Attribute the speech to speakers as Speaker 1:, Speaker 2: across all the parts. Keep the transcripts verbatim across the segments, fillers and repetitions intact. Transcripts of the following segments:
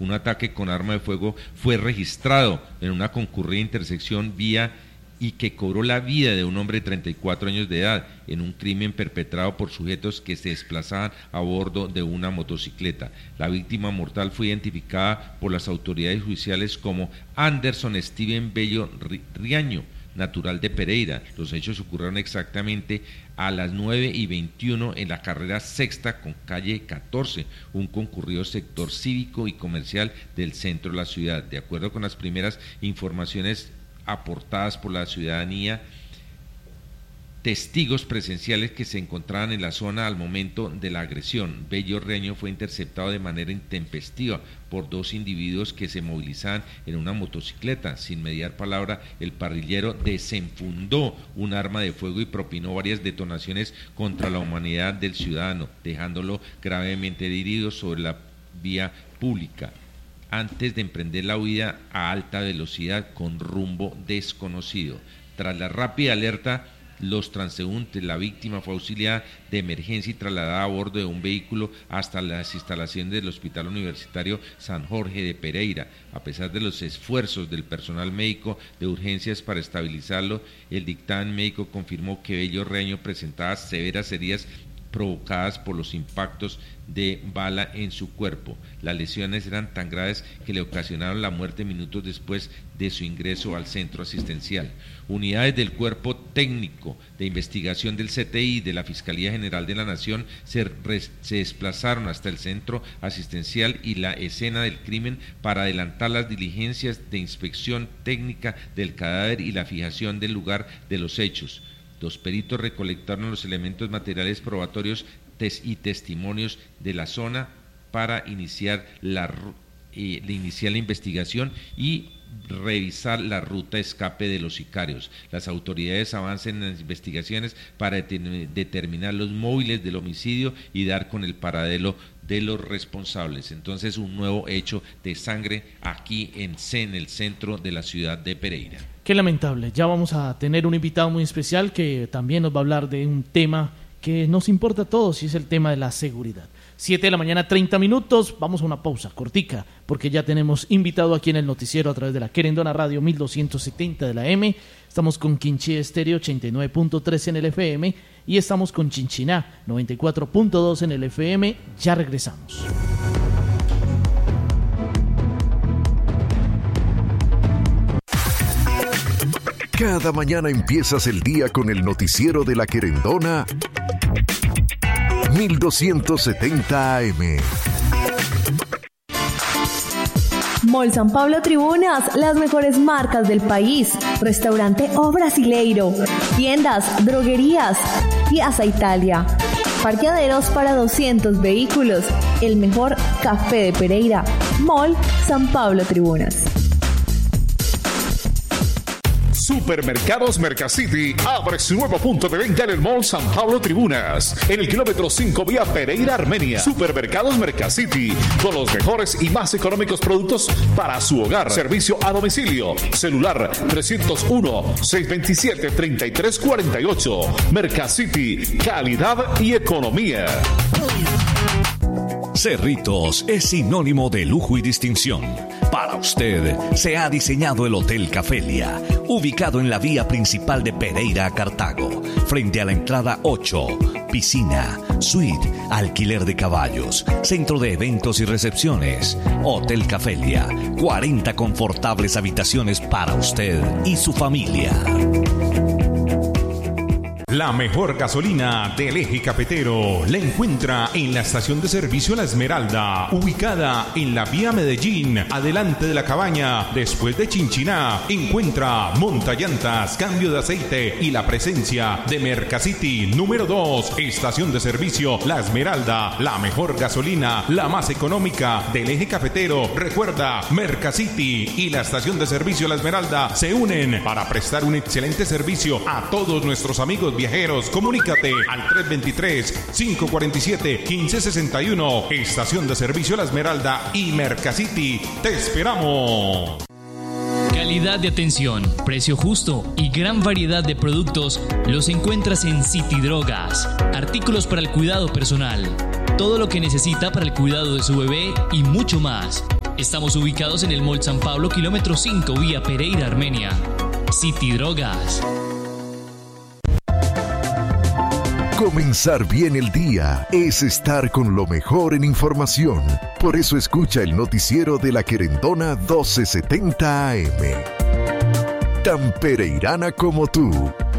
Speaker 1: Un ataque con arma de fuego fue registrado en una concurrida intersección vía y que cobró la vida de un hombre de treinta y cuatro años de edad en un crimen perpetrado por sujetos que se desplazaban a bordo de una motocicleta. La víctima mortal fue identificada por las autoridades judiciales como Anderson Steven Bello Riaño, natural de Pereira. Los hechos ocurrieron exactamente a las nueve y veintiuno en la carrera sexta con calle catorce, un concurrido sector cívico y comercial del centro de la ciudad. De acuerdo con las primeras informaciones aportadas por la ciudadanía, testigos presenciales que se encontraban en la zona al momento de la agresión, Bello Reño fue interceptado de manera intempestiva por dos individuos que se movilizaban en una motocicleta. Sin mediar palabra, el parrillero desenfundó un arma de fuego y propinó varias detonaciones contra la humanidad del ciudadano, dejándolo gravemente herido sobre la vía pública, antes de emprender la huida a alta velocidad con rumbo desconocido. Tras la rápida alerta, los transeúntes, la víctima fue auxiliada de emergencia y trasladada a bordo de un vehículo hasta las instalaciones del Hospital Universitario San Jorge de Pereira. A pesar de los esfuerzos del personal médico de urgencias para estabilizarlo, el dictamen médico confirmó que Bello Reño presentaba severas heridas provocadas por los impactos de bala en su cuerpo. Las lesiones eran tan graves que le ocasionaron la muerte minutos después de su ingreso al centro asistencial. Unidades del Cuerpo Técnico de Investigación del C T I y de la Fiscalía General de la Nación se, se desplazaron hasta el centro asistencial y la escena del crimen para adelantar las diligencias de inspección técnica del cadáver y la fijación del lugar de los hechos. Los peritos recolectaron los elementos materiales probatorios tes y testimonios de la zona para iniciar la, eh, iniciar la investigación y revisar la ruta de escape de los sicarios. Las autoridades avanzan en las investigaciones para determin- determinar los móviles del homicidio y dar con el paradero de los responsables. Entonces, un nuevo hecho de sangre aquí en, en el centro de la ciudad de Pereira.
Speaker 2: Qué lamentable. Ya vamos a tener un invitado muy especial que también nos va a hablar de un tema que nos importa a todos y es el tema de la seguridad. siete de la mañana, treinta minutos. Vamos a una pausa cortica porque ya tenemos invitado aquí en el noticiero a través de la Querendona Radio mil doscientos setenta de la M. Estamos con Quinché Estéreo ochenta y nueve punto tres en el F M y estamos con Chinchiná noventa y cuatro punto dos en el F M. Ya regresamos.
Speaker 3: Cada mañana empiezas el día con el noticiero de la Querendona mil doscientos setenta A M.
Speaker 4: Mall San Pablo Tribunas, las mejores marcas del país. Restaurante O Brasileiro, tiendas, droguerías, Piazza Italia, parqueaderos para doscientos vehículos, el mejor café de Pereira. Mall San Pablo Tribunas.
Speaker 5: Supermercados Mercacity abre su nuevo punto de venta en el Mall San Pablo Tribunas, en el kilómetro cinco vía Pereira, Armenia. Supermercados Mercacity, con los mejores y más económicos productos para su hogar. Servicio a domicilio. Celular trescientos uno, seiscientos veintisiete, treinta y tres cuarenta y ocho. Mercacity, calidad y economía.
Speaker 6: Cerritos es sinónimo de lujo y distinción. Para usted se ha diseñado el Hotel Cafelia, ubicado en la vía principal de Pereira a Cartago, frente a la entrada ocho, piscina, suite, alquiler de caballos, centro de eventos y recepciones. Hotel Cafelia, cuarenta confortables habitaciones para usted y su familia.
Speaker 7: La mejor gasolina del eje cafetero la encuentra en la estación de servicio La Esmeralda, ubicada en la vía Medellín, adelante de la cabaña, después de Chinchiná. Encuentra montallantas, cambio de aceite y la presencia de Mercacity número dos, estación de servicio La Esmeralda, la mejor gasolina, la más económica del eje cafetero. Recuerda, Mercacity y la estación de servicio La Esmeralda se unen para prestar un excelente servicio a todos nuestros amigos viajeros. Comunícate al tres veintitrés, cinco cuarenta y siete, quince sesenta y uno. Estación de servicio La Esmeralda y Mercacity. ¡Te esperamos!
Speaker 8: Calidad de atención, precio justo y gran variedad de productos los encuentras en City Drogas. Artículos para el cuidado personal, todo lo que necesita para el cuidado de su bebé y mucho más. Estamos ubicados en el Mall San Pablo, kilómetro cinco, vía Pereira, Armenia. City Drogas.
Speaker 3: Comenzar bien el día es estar con lo mejor en información. Por eso escucha el noticiero de La Querendona doce setenta A M. Tan pereirana como tú.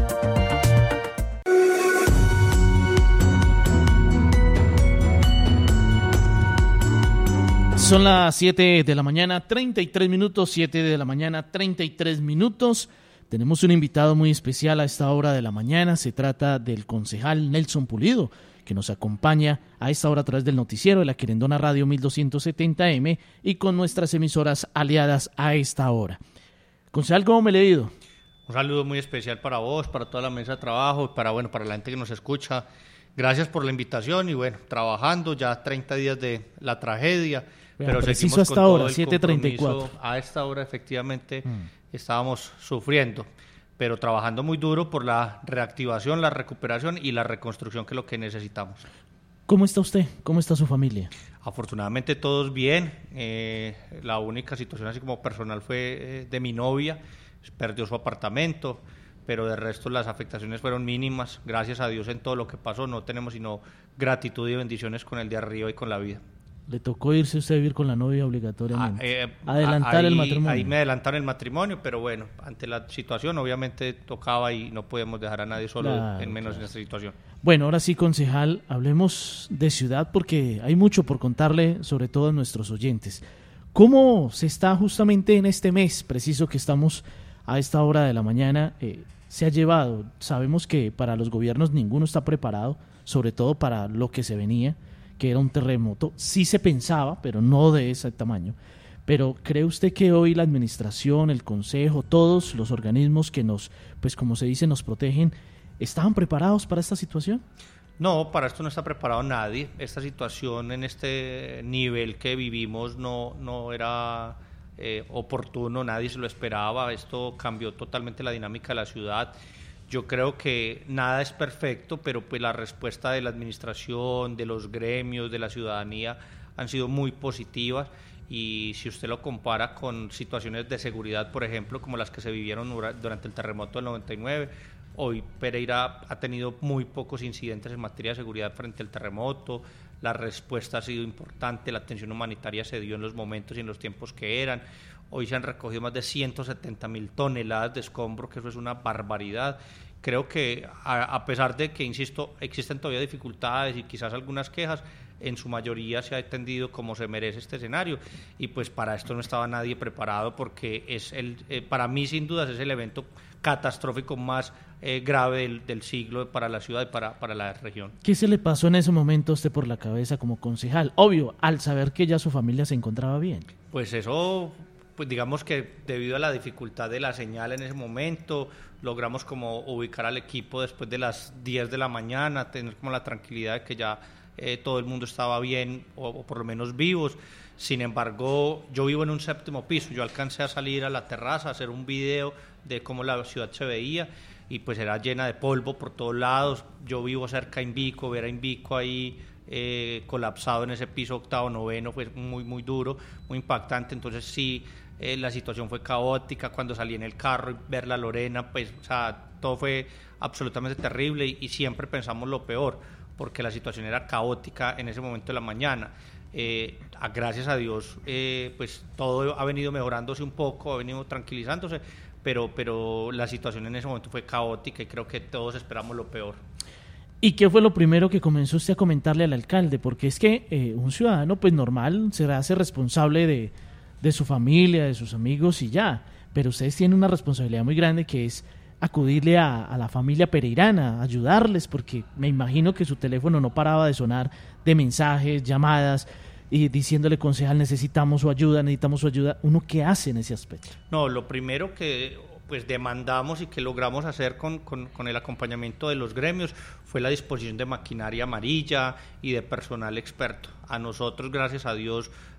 Speaker 2: Son las siete de la mañana, treinta y tres minutos, siete de la mañana, treinta y tres minutos. Tenemos un invitado muy especial a esta hora de la mañana. Se trata del concejal Nelson Pulido, que nos acompaña a esta hora a través del noticiero de La Querendona Radio mil doscientos setenta eme y con nuestras emisoras aliadas a esta hora. Concejal, ¿cómo me le ha ido?
Speaker 9: Un saludo muy especial para vos, para toda la mesa de trabajo, para, bueno, para la gente que nos escucha. Gracias por la invitación y bueno, trabajando ya treinta días de la tragedia.
Speaker 2: Pero preciso hasta ahora, siete treinta y cuatro.
Speaker 9: A esta hora efectivamente mm. estábamos sufriendo, pero trabajando muy duro por la reactivación, la recuperación y la reconstrucción, que es lo que necesitamos.
Speaker 2: ¿Cómo está usted? ¿Cómo está su familia?
Speaker 9: Afortunadamente todos bien. Eh, la única situación así como personal fue eh, de mi novia, perdió su apartamento, pero de resto las afectaciones fueron mínimas. Gracias a Dios en todo lo que pasó, no tenemos sino gratitud y bendiciones con el de arriba y con la vida.
Speaker 2: ¿Le tocó irse usted a vivir con la novia obligatoriamente?
Speaker 9: Ah, eh,
Speaker 2: Adelantar
Speaker 9: ahí,
Speaker 2: el matrimonio.
Speaker 9: Ahí me adelantaron el matrimonio, pero bueno, ante la situación obviamente tocaba y no podemos dejar a nadie solo, claro, en menos claro. en esta situación.
Speaker 2: Bueno, ahora sí, concejal, hablemos de ciudad porque hay mucho por contarle, sobre todo a nuestros oyentes. ¿Cómo se está justamente en este mes preciso que estamos a esta hora de la mañana? Eh, se ha llevado, sabemos que para los gobiernos ninguno está preparado, sobre todo para lo que se venía, que era un terremoto. Sí se pensaba, pero no de ese tamaño. Pero ¿cree usted que hoy la administración, el consejo, todos los organismos que nos, pues como se dice, nos protegen, estaban preparados para esta situación?
Speaker 9: No, para esto no está preparado nadie. Esta situación en este nivel que vivimos no, no era eh, oportuno, nadie se lo esperaba. Esto cambió totalmente la dinámica de la ciudad. Yo creo que nada es perfecto, pero pues la respuesta de la administración, de los gremios, de la ciudadanía han sido muy positivas, y si usted lo compara con situaciones de seguridad, por ejemplo, como las que se vivieron durante el terremoto del noventa y nueve, hoy Pereira ha tenido muy pocos incidentes en materia de seguridad frente al terremoto. La respuesta ha sido importante, la atención humanitaria se dio en los momentos y en los tiempos que eran. Hoy se han recogido más de ciento setenta mil toneladas de escombro, que eso es una barbaridad. Creo que a, a pesar de que, insisto, existen todavía dificultades y quizás algunas quejas, en su mayoría se ha atendido como se merece este escenario, y pues para esto no estaba nadie preparado, porque es el, eh, para mí sin dudas es el evento catastrófico más eh, grave del, del siglo para la ciudad y para, para la región.
Speaker 2: ¿Qué se le pasó en ese momento a usted por la cabeza como concejal? Obvio, al saber que ya su familia se encontraba bien.
Speaker 9: Pues eso... Pues digamos que debido a la dificultad de la señal en ese momento, logramos como ubicar al equipo después de las diez de la mañana, tener como la tranquilidad de que ya eh, todo el mundo estaba bien, o, o por lo menos vivos. Sin embargo, yo vivo en un séptimo piso, yo alcancé a salir a la terraza, a hacer un video de cómo la ciudad se veía, y pues era llena de polvo por todos lados. Yo vivo cerca de Invico, ver a Invico ahí eh, colapsado en ese piso octavo, noveno, fue muy, muy duro, muy impactante. Entonces sí, Eh, la situación fue caótica. Cuando salí en el carro y ver la Lorena, pues, o sea, todo fue absolutamente terrible, y, y siempre pensamos lo peor, porque la situación era caótica en ese momento de la mañana. Eh, a, gracias a Dios, eh, pues todo ha venido mejorándose un poco, ha venido tranquilizándose, pero, pero la situación en ese momento fue caótica y creo que todos esperamos lo peor.
Speaker 2: ¿Y qué fue lo primero que comenzó usted a comentarle al alcalde? Porque es que eh, un ciudadano pues normal se hace responsable de de su familia, de sus amigos y ya, pero ustedes tienen una responsabilidad muy grande, que es acudirle a, a la familia pereirana, ayudarles, porque me imagino que su teléfono no paraba de sonar de mensajes, llamadas, y diciéndole, concejal, necesitamos su ayuda, necesitamos su ayuda. ¿Uno qué hace en ese aspecto?
Speaker 9: No, lo primero que pues demandamos y que logramos hacer con, con, con el acompañamiento de los gremios fue la disposición de maquinaria amarilla y de personal experto. A nosotros, gracias a Dios,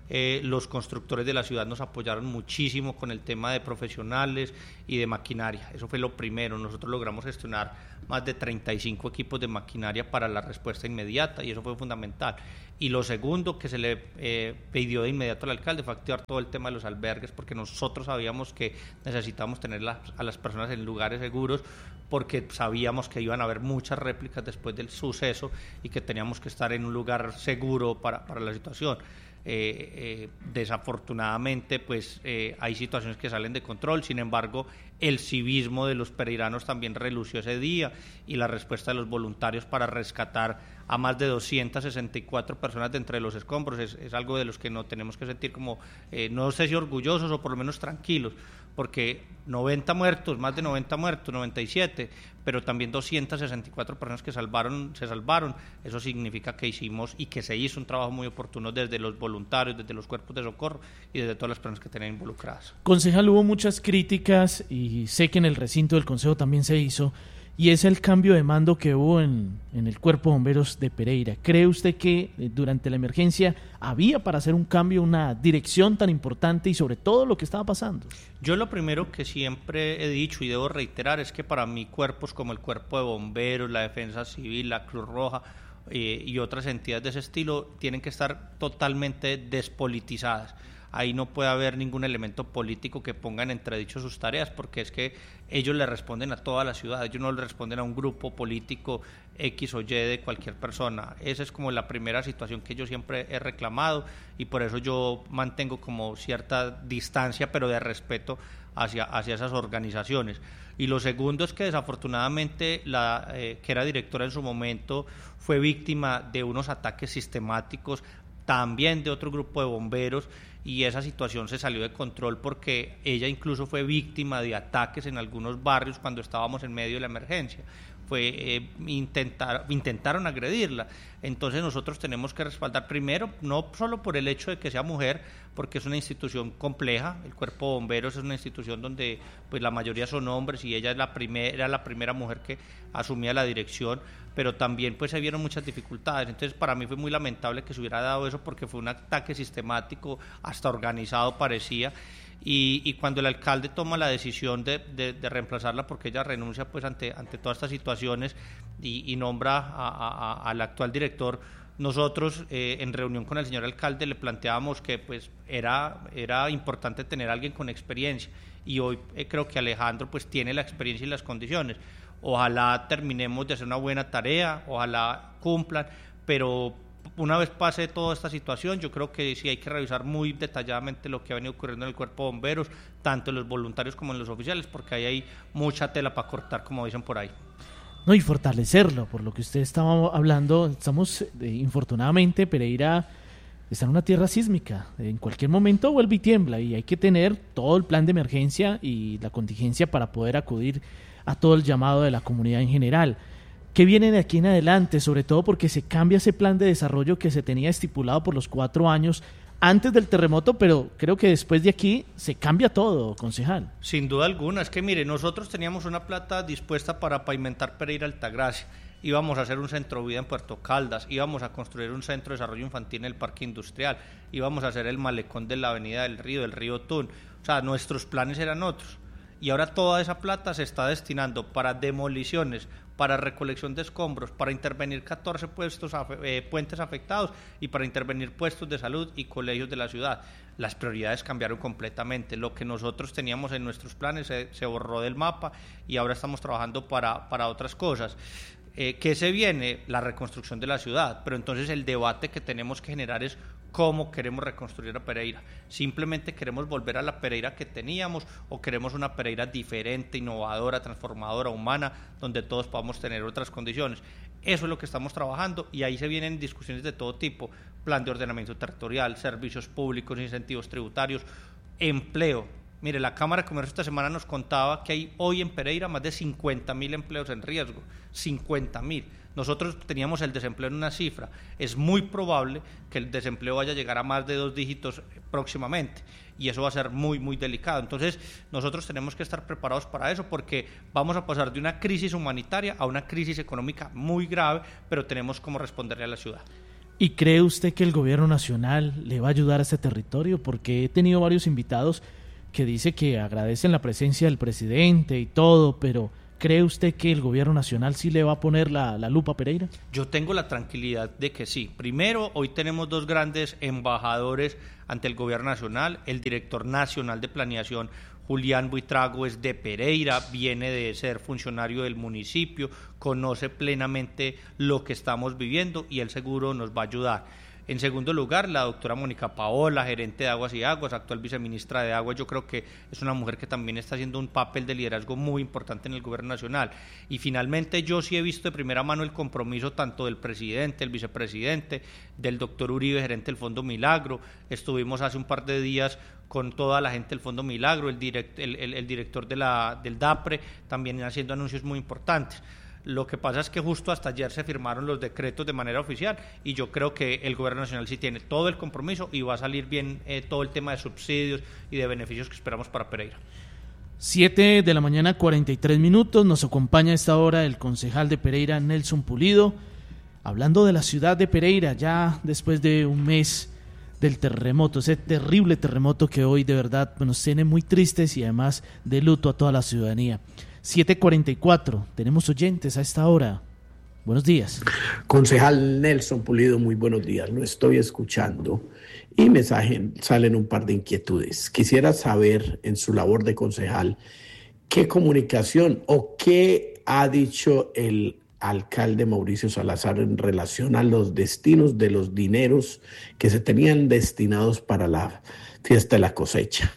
Speaker 9: eh, los constructores de la ciudad nos apoyaron muchísimo con el tema de profesionales y de maquinaria. Eso fue lo primero. Nosotros logramos gestionar más de treinta y cinco equipos de maquinaria para la respuesta inmediata y eso fue fundamental. Y lo segundo que se le eh, pidió de inmediato al alcalde fue activar todo el tema de los albergues, porque nosotros sabíamos que necesitábamos tener la, a las personas en lugares seguros, porque sabíamos que iban a haber muchas réplicas después del suceso y que teníamos que estar en un lugar seguro para, para la situación. Eh, eh, desafortunadamente pues eh, hay situaciones que salen de control, sin embargo el civismo de los pereiranos también relució ese día y la respuesta de los voluntarios para rescatar a más de doscientas sesenta y cuatro personas de entre los escombros es, es algo de los que no tenemos que sentir como, eh, no sé si orgullosos o por lo menos tranquilos, porque noventa muertos, más de noventa muertos, noventa y siete, pero también doscientas sesenta y cuatro personas que salvaron, se salvaron. Eso significa que hicimos y que se hizo un trabajo muy oportuno desde los voluntarios, desde los cuerpos de socorro y desde todas las personas que tenían involucradas.
Speaker 2: Concejal, hubo muchas críticas y sé que en el recinto del Consejo también se hizo, y es el cambio de mando que hubo en, en el Cuerpo de Bomberos de Pereira. ¿Cree usted que eh, durante la emergencia había para hacer un cambio, una dirección tan importante y sobre todo lo que estaba pasando?
Speaker 9: Yo lo primero que siempre he dicho y debo reiterar es que para mí cuerpos como el Cuerpo de Bomberos, la Defensa Civil, la Cruz Roja eh, y otras entidades de ese estilo tienen que estar totalmente despolitizadas. Ahí no puede haber ningún elemento político que ponga en entredicho sus tareas, porque es que ellos le responden a toda la ciudad, ellos no le responden a un grupo político X o Y de cualquier persona. Esa es como la primera situación que yo siempre he reclamado y por eso yo mantengo como cierta distancia, pero de respeto hacia, hacia esas organizaciones. Y lo segundo es que desafortunadamente la eh, que era directora en su momento fue víctima de unos ataques sistemáticos, también de otro grupo de bomberos, y esa situación se salió de control porque ella incluso fue víctima de ataques en algunos barrios cuando estábamos en medio de la emergencia. Fue eh, intentar, intentaron agredirla. Entonces nosotros tenemos que respaldar primero, no solo por el hecho de que sea mujer, porque es una institución compleja. El Cuerpo de Bomberos es una institución donde pues la mayoría son hombres y ella es la primera, era la primera mujer que asumía la dirección, pero también pues se vieron muchas dificultades. Entonces para mí fue muy lamentable que se hubiera dado eso, porque fue un ataque sistemático, hasta organizado parecía. Y, y cuando el alcalde toma la decisión de, de, de reemplazarla, porque ella renuncia pues ante, ante todas estas situaciones y, y nombra a, a, a, al actual director, nosotros eh, en reunión con el señor alcalde le planteábamos que pues era, era importante tener a alguien con experiencia, y hoy eh, creo que Alejandro pues tiene la experiencia y las condiciones. Ojalá terminemos de hacer una buena tarea, ojalá cumplan, pero una vez pase toda esta situación, yo creo que sí hay que revisar muy detalladamente lo que ha venido ocurriendo en el Cuerpo de Bomberos, tanto en los voluntarios como en los oficiales, porque ahí hay mucha tela para cortar, como dicen por ahí.
Speaker 2: No, y fortalecerlo, por lo que usted estaba hablando, estamos, eh, infortunadamente, Pereira está en una tierra sísmica, en cualquier momento vuelve y tiembla, y hay que tener todo el plan de emergencia y la contingencia para poder acudir a todo el llamado de la comunidad en general. ¿Qué viene de aquí en adelante? Sobre todo porque se cambia ese plan de desarrollo que se tenía estipulado por los cuatro años antes del terremoto, pero creo que después de aquí se cambia todo, concejal.
Speaker 9: Sin duda alguna, es que mire, nosotros teníamos una plata dispuesta para pavimentar Pereira Altagracia, íbamos a hacer un centro de vida en Puerto Caldas, íbamos a construir un centro de desarrollo infantil en el Parque Industrial, íbamos a hacer el malecón de la Avenida del Río, del Río Tun, o sea, nuestros planes eran otros. Y ahora toda esa plata se está destinando para demoliciones, para recolección de escombros, para intervenir catorce puestos, eh, puentes afectados y para intervenir puestos de salud y colegios de la ciudad. Las prioridades cambiaron completamente. Lo que nosotros teníamos en nuestros planes se, se borró del mapa y ahora estamos trabajando para, para otras cosas. Eh, ¿Qué se viene? La reconstrucción de la ciudad, pero entonces el debate que tenemos que generar es cómo queremos reconstruir a Pereira. ¿Simplemente queremos volver a la Pereira que teníamos o queremos una Pereira diferente, innovadora, transformadora, humana, donde todos podamos tener otras condiciones? Eso es lo que estamos trabajando y ahí se vienen discusiones de todo tipo: plan de ordenamiento territorial, servicios públicos, incentivos tributarios, empleo. Mire, la Cámara de Comercio esta semana nos contaba que hay hoy en Pereira más de cincuenta mil empleos en riesgo, cincuenta mil. Nosotros teníamos el desempleo en una cifra, es muy probable que el desempleo vaya a llegar a más de dos dígitos próximamente y eso va a ser muy, muy delicado. Entonces, nosotros tenemos que estar preparados para eso porque vamos a pasar de una crisis humanitaria a una crisis económica muy grave, pero tenemos cómo responderle a la ciudad.
Speaker 2: ¿Y cree usted que el gobierno nacional le va a ayudar a este territorio? Porque he tenido varios invitados que dicen que agradecen la presencia del presidente y todo, pero ¿cree usted que el gobierno nacional sí le va a poner la, la lupa a Pereira?
Speaker 9: Yo tengo la tranquilidad de que sí. Primero, hoy tenemos dos grandes embajadores ante el gobierno nacional. El director nacional de planeación, Julián Buitrago, es de Pereira, viene de ser funcionario del municipio, conoce plenamente lo que estamos viviendo y él seguro nos va a ayudar. En segundo lugar, la doctora Mónica Paola, gerente de Aguas y Aguas, actual viceministra de Agua. Yo creo que es una mujer que también está haciendo un papel de liderazgo muy importante en el gobierno nacional. Y finalmente, yo sí he visto de primera mano el compromiso tanto del presidente, el vicepresidente, del doctor Uribe, gerente del Fondo Milagro. Estuvimos hace un par de días con toda la gente del Fondo Milagro, el, direct, el, el, el director de la, del DAPRE, también haciendo anuncios muy importantes. Lo que pasa es que justo hasta ayer se firmaron los decretos de manera oficial y yo creo que el gobierno nacional sí tiene todo el compromiso y va a salir bien eh, todo el tema de subsidios y de beneficios que esperamos para Pereira.
Speaker 2: siete de la mañana, cuarenta y tres minutos. Nos acompaña a esta hora el concejal de Pereira, Nelson Pulido, hablando de la ciudad de Pereira, ya después de un mes del terremoto, ese terrible terremoto que hoy de verdad nos tiene muy tristes y además de luto a toda la ciudadanía. siete cuarenta y cuatro, tenemos oyentes a esta hora. Buenos días.
Speaker 10: Concejal Nelson Pulido, muy buenos días. Lo estoy escuchando y me salen un par de inquietudes. Quisiera saber, en su labor de concejal, qué comunicación o qué ha dicho el alcalde Mauricio Salazar en relación a los destinos de los dineros que se tenían destinados para la fiesta de la cosecha.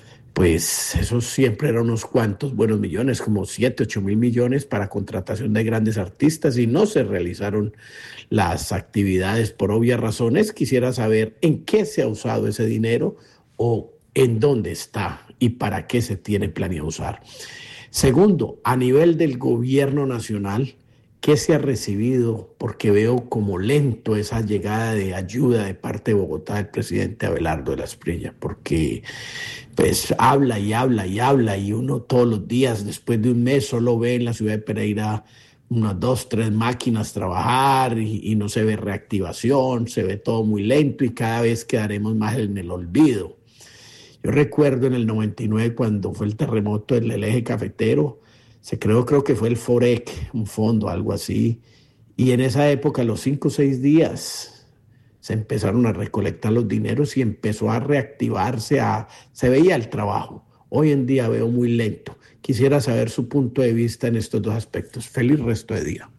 Speaker 10: Pues esos siempre eran unos cuantos buenos millones, como siete, ocho mil millones para contratación de grandes artistas y no se realizaron las actividades por obvias razones. Quisiera saber en qué se ha usado ese dinero o en dónde está y para qué se tiene planeado usar. Segundo, a nivel del gobierno nacional, ¿qué se ha recibido? Porque veo como lento esa llegada de ayuda de parte de Bogotá del presidente Abelardo de la Espriella, porque pues habla y habla y habla y uno todos los días, después de un mes, solo ve en la ciudad de Pereira unas dos, tres máquinas trabajar y, y no se ve reactivación, se ve todo muy lento y cada vez quedaremos más en el olvido. Yo recuerdo en el noventa y nueve cuando fue el terremoto del eje cafetero, se creó, creo que fue el FOREC, un fondo, algo así, y en esa época, los cinco o seis días, se empezaron a recolectar los dineros y empezó a reactivarse, a, se veía el trabajo. Hoy en día veo muy lento. Quisiera saber su punto de vista en estos dos aspectos. Feliz resto de día.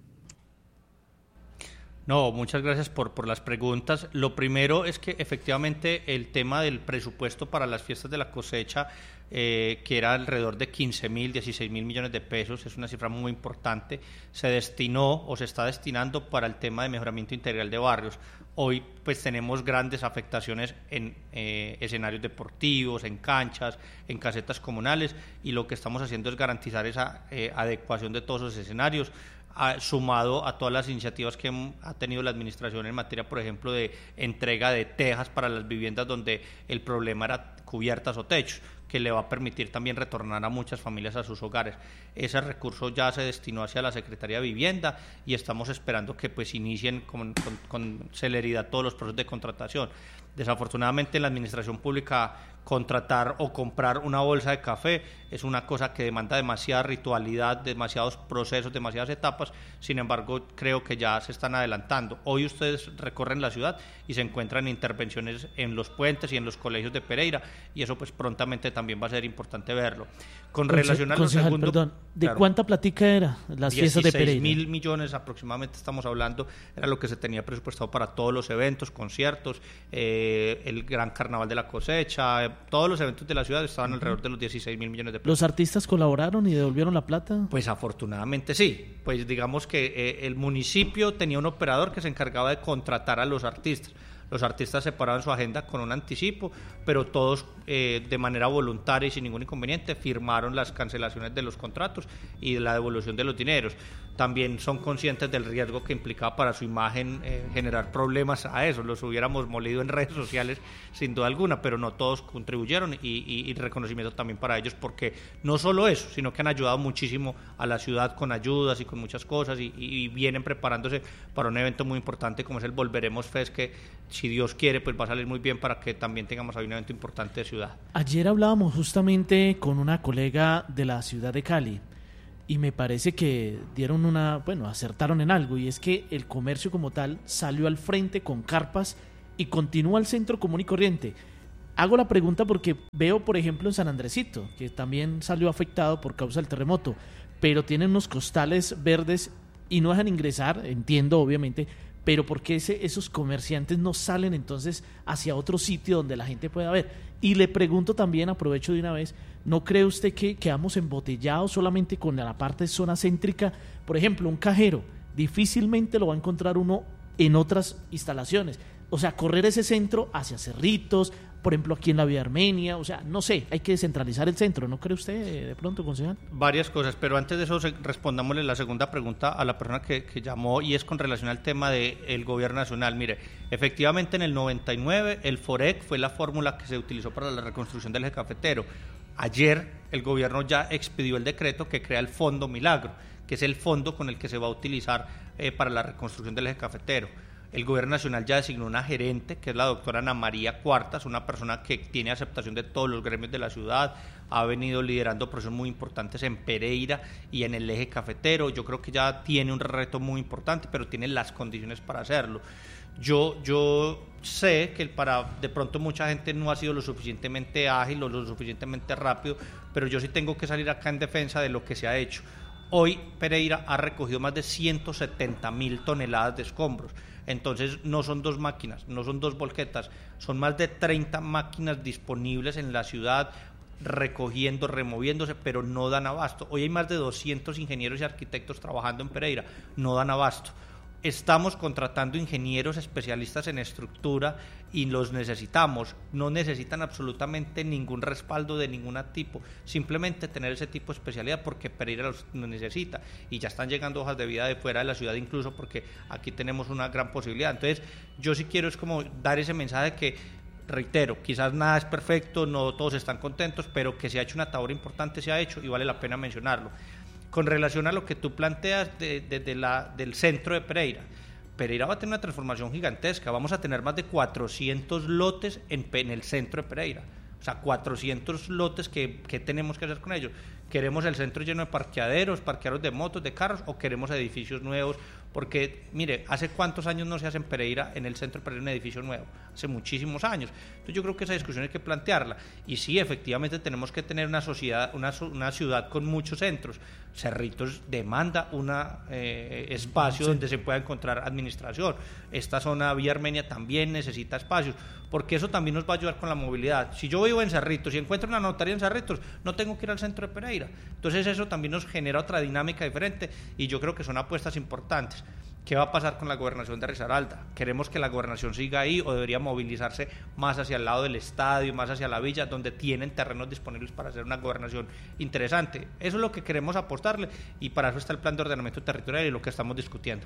Speaker 9: No, muchas gracias por, por las preguntas. Lo primero es que efectivamente el tema del presupuesto para las fiestas de la cosecha, eh, que era alrededor de quince mil, dieciséis mil millones de pesos, es una cifra muy importante, se destinó o se está destinando para el tema de mejoramiento integral de barrios. Hoy pues tenemos grandes afectaciones en eh, escenarios deportivos, en canchas, en casetas comunales y lo que estamos haciendo es garantizar esa eh, adecuación de todos esos escenarios. A, sumado a todas las iniciativas que ha tenido la administración en materia, por ejemplo, de entrega de tejas para las viviendas donde el problema era cubiertas o techos, que le va a permitir también retornar a muchas familias a sus hogares. Ese recurso ya se destinó hacia la Secretaría de Vivienda y estamos esperando que pues inicien con, con, con celeridad todos los procesos de contratación. Desafortunadamente en la administración pública contratar o comprar una bolsa de café es una cosa que demanda demasiada ritualidad, demasiados procesos, demasiadas etapas. Sin embargo, creo que ya se están adelantando. Hoy ustedes recorren la ciudad y se encuentran intervenciones en los puentes y en los colegios de Pereira y eso pues prontamente también va a ser importante verlo. Con Conce- relación a lo segundo,
Speaker 2: perdón, ¿de
Speaker 9: claro,
Speaker 2: cuánta platica era las fiestas de Pereira?
Speaker 9: dieciséis mil millones aproximadamente estamos hablando, era lo que se tenía presupuestado para todos los eventos, conciertos, eh, el gran carnaval de la cosecha, eh, todos los eventos de la ciudad estaban alrededor de los dieciséis mil millones de pesos.
Speaker 2: ¿Los artistas colaboraron y devolvieron la plata?
Speaker 9: Pues afortunadamente sí, pues digamos que eh, el municipio tenía un operador que se encargaba de contratar a los artistas. Los artistas separaban su agenda con un anticipo, pero todos eh, de manera voluntaria y sin ningún inconveniente firmaron las cancelaciones de los contratos y la devolución de los dineros. También son conscientes del riesgo que implicaba para su imagen eh, generar problemas a eso. Los hubiéramos molido en redes sociales sin duda alguna, pero no todos contribuyeron, y, y, y reconocimiento también para ellos, porque no solo eso, sino que han ayudado muchísimo a la ciudad con ayudas y con muchas cosas, y, y vienen preparándose para un evento muy importante como es el Volveremos Fest, que si Dios quiere pues va a salir muy bien para que también tengamos ahí un evento importante de ciudad.
Speaker 2: Ayer hablábamos justamente con una colega de la ciudad de Cali y me parece que dieron una, bueno, acertaron en algo, y es que el comercio como tal salió al frente con carpas y continúa el centro común y corriente. Hago la pregunta porque veo, por ejemplo, en San Andresito, que también salió afectado por causa del terremoto, pero tienen unos costales verdes y no dejan ingresar, entiendo obviamente, pero ¿por qué ese, esos comerciantes no salen entonces hacia otro sitio donde la gente pueda ver? Y le pregunto también, aprovecho de una vez, ¿no cree usted que quedamos embotellados solamente con la parte de zona céntrica? Por ejemplo, un cajero, difícilmente lo va a encontrar uno en otras instalaciones. O sea, correr ese centro hacia Cerritos, por ejemplo, aquí en la Vía Armenia, o sea, no sé, hay que descentralizar el centro, ¿no cree usted de pronto, concejal?
Speaker 9: Varias cosas, pero antes de eso respondámosle la segunda pregunta a la persona que, que llamó, y es con relación al tema del gobierno nacional. Mire, efectivamente en el noventa y nueve el FOREC fue la fórmula que se utilizó para la reconstrucción del eje cafetero. Ayer el gobierno ya expidió el decreto que crea el Fondo Milagro, que es el fondo con el que se va a utilizar eh, para la reconstrucción del eje cafetero. El gobierno nacional ya designó una gerente, que es la doctora Ana María Cuartas, una persona que tiene aceptación de todos los gremios de la ciudad, ha venido liderando procesos muy importantes en Pereira y en el eje cafetero. Yo creo que ya tiene un reto muy importante, pero tiene las condiciones para hacerlo. Yo, yo sé que para de pronto mucha gente no ha sido lo suficientemente ágil o lo suficientemente rápido, pero yo sí tengo que salir acá en defensa de lo que se ha hecho. Hoy Pereira ha recogido más de ciento setenta mil toneladas de escombros. Entonces no son dos máquinas, no son dos volquetas, son más de treinta máquinas disponibles en la ciudad, recogiendo, removiéndose, pero no dan abasto. Hoy hay más de doscientos ingenieros y arquitectos trabajando en Pereira, no dan abasto. Estamos contratando ingenieros especialistas en estructura y los necesitamos. No necesitan absolutamente ningún respaldo de ningún tipo, simplemente tener ese tipo de especialidad porque Pereira los necesita, y ya están llegando hojas de vida de fuera de la ciudad incluso, porque aquí tenemos una gran posibilidad. Entonces yo sí quiero es como dar ese mensaje que, reitero, quizás nada es perfecto, no todos están contentos, pero que se ha hecho una labor importante, se ha hecho y vale la pena mencionarlo. Con relación a lo que tú planteas de, de, de la, del centro de Pereira, Pereira va a tener una transformación gigantesca. Vamos a tener más de cuatrocientos lotes en, en el centro de Pereira. O sea, cuatrocientos lotes que, que tenemos que hacer con ellos. ¿Queremos el centro lleno de parqueaderos, parqueaderos de motos, de carros, o queremos edificios nuevos? Porque, mire, ¿hace cuántos años no se hace en Pereira, en el centro de Pereira, un edificio nuevo? Hace muchísimos años. Entonces yo creo que esa discusión hay que plantearla. Y sí, efectivamente tenemos que tener una sociedad, una, una ciudad con muchos centros. Cerritos demanda un eh, espacio sí. donde se pueda encontrar administración. Esta zona Vía Armenia también necesita espacios, porque eso también nos va a ayudar con la movilidad. Si yo vivo en Cerritos y encuentro una notaría en Cerritos, no tengo que ir al centro de Pereira. Entonces eso también nos genera otra dinámica diferente, y yo creo que son apuestas importantes. ¿Qué va a pasar con la gobernación de Risaralda? ¿Queremos que la gobernación siga ahí o debería movilizarse más hacia el lado del estadio, más hacia la villa, donde tienen terrenos disponibles para hacer una gobernación interesante? Eso es lo que queremos apostarle, y para eso está el plan de ordenamiento territorial y lo que estamos discutiendo.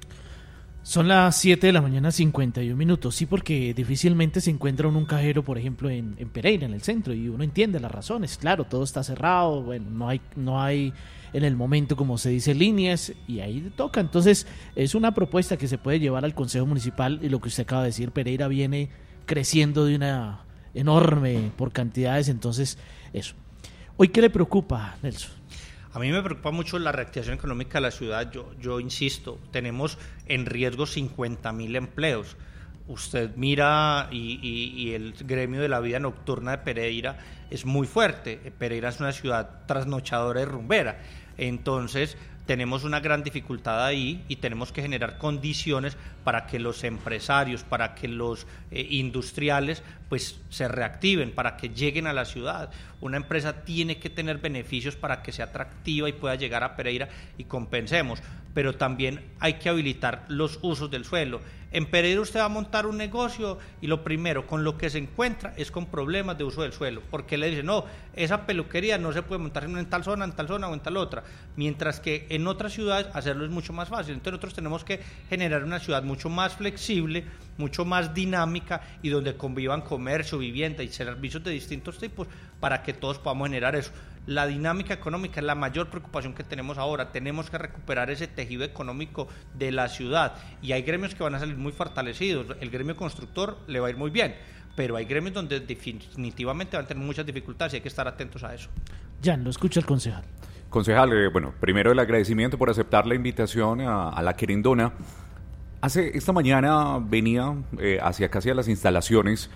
Speaker 2: Son las siete de la mañana, cincuenta y un minutos. Sí, porque difícilmente se encuentra uno un cajero, por ejemplo, en, en Pereira, en el centro, y uno entiende las razones. Claro, todo está cerrado, bueno, no hay, no hay en el momento, como se dice, líneas, y ahí toca. Entonces, es una propuesta que se puede llevar al Consejo Municipal, y lo que usted acaba de decir, Pereira viene creciendo de una enorme por cantidades, entonces, eso. ¿Hoy qué le preocupa, Nelson?
Speaker 9: A mí me preocupa mucho la reactivación económica de la ciudad. Yo, yo insisto, tenemos en riesgo cincuenta mil empleos. Usted mira y, y, y el gremio de la vida nocturna de Pereira es muy fuerte. Pereira es una ciudad trasnochadora y rumbera. Entonces tenemos una gran dificultad ahí, y tenemos que generar condiciones para que los empresarios, para que los eh, industriales pues se reactiven, para que lleguen a la ciudad. Una empresa tiene que tener beneficios para que sea atractiva y pueda llegar a Pereira y compensemos. pero también hay que habilitar los usos del suelo. En Pereira usted va a montar un negocio y lo primero con lo que se encuentra es con problemas de uso del suelo, porque le dicen, no, esa peluquería no se puede montar en tal zona, en tal zona o en tal otra, mientras que en otras ciudades hacerlo es mucho más fácil. Entonces nosotros tenemos que generar una ciudad mucho más flexible, mucho más dinámica y donde convivan comercio, vivienda y servicios de distintos tipos para que todos podamos generar eso. La dinámica económica es la mayor preocupación que tenemos ahora. Tenemos que recuperar ese tejido económico de la ciudad y hay gremios que van a salir muy fortalecidos. El gremio constructor le va a ir muy bien, pero hay gremios donde definitivamente van a tener muchas dificultades y hay que estar atentos a eso.
Speaker 2: Jan, lo escucha el concejal.
Speaker 11: Concejal, eh, bueno, primero el agradecimiento por aceptar la invitación a, a la Querendona. Hace esta mañana venía eh, hacia casi a las instalaciones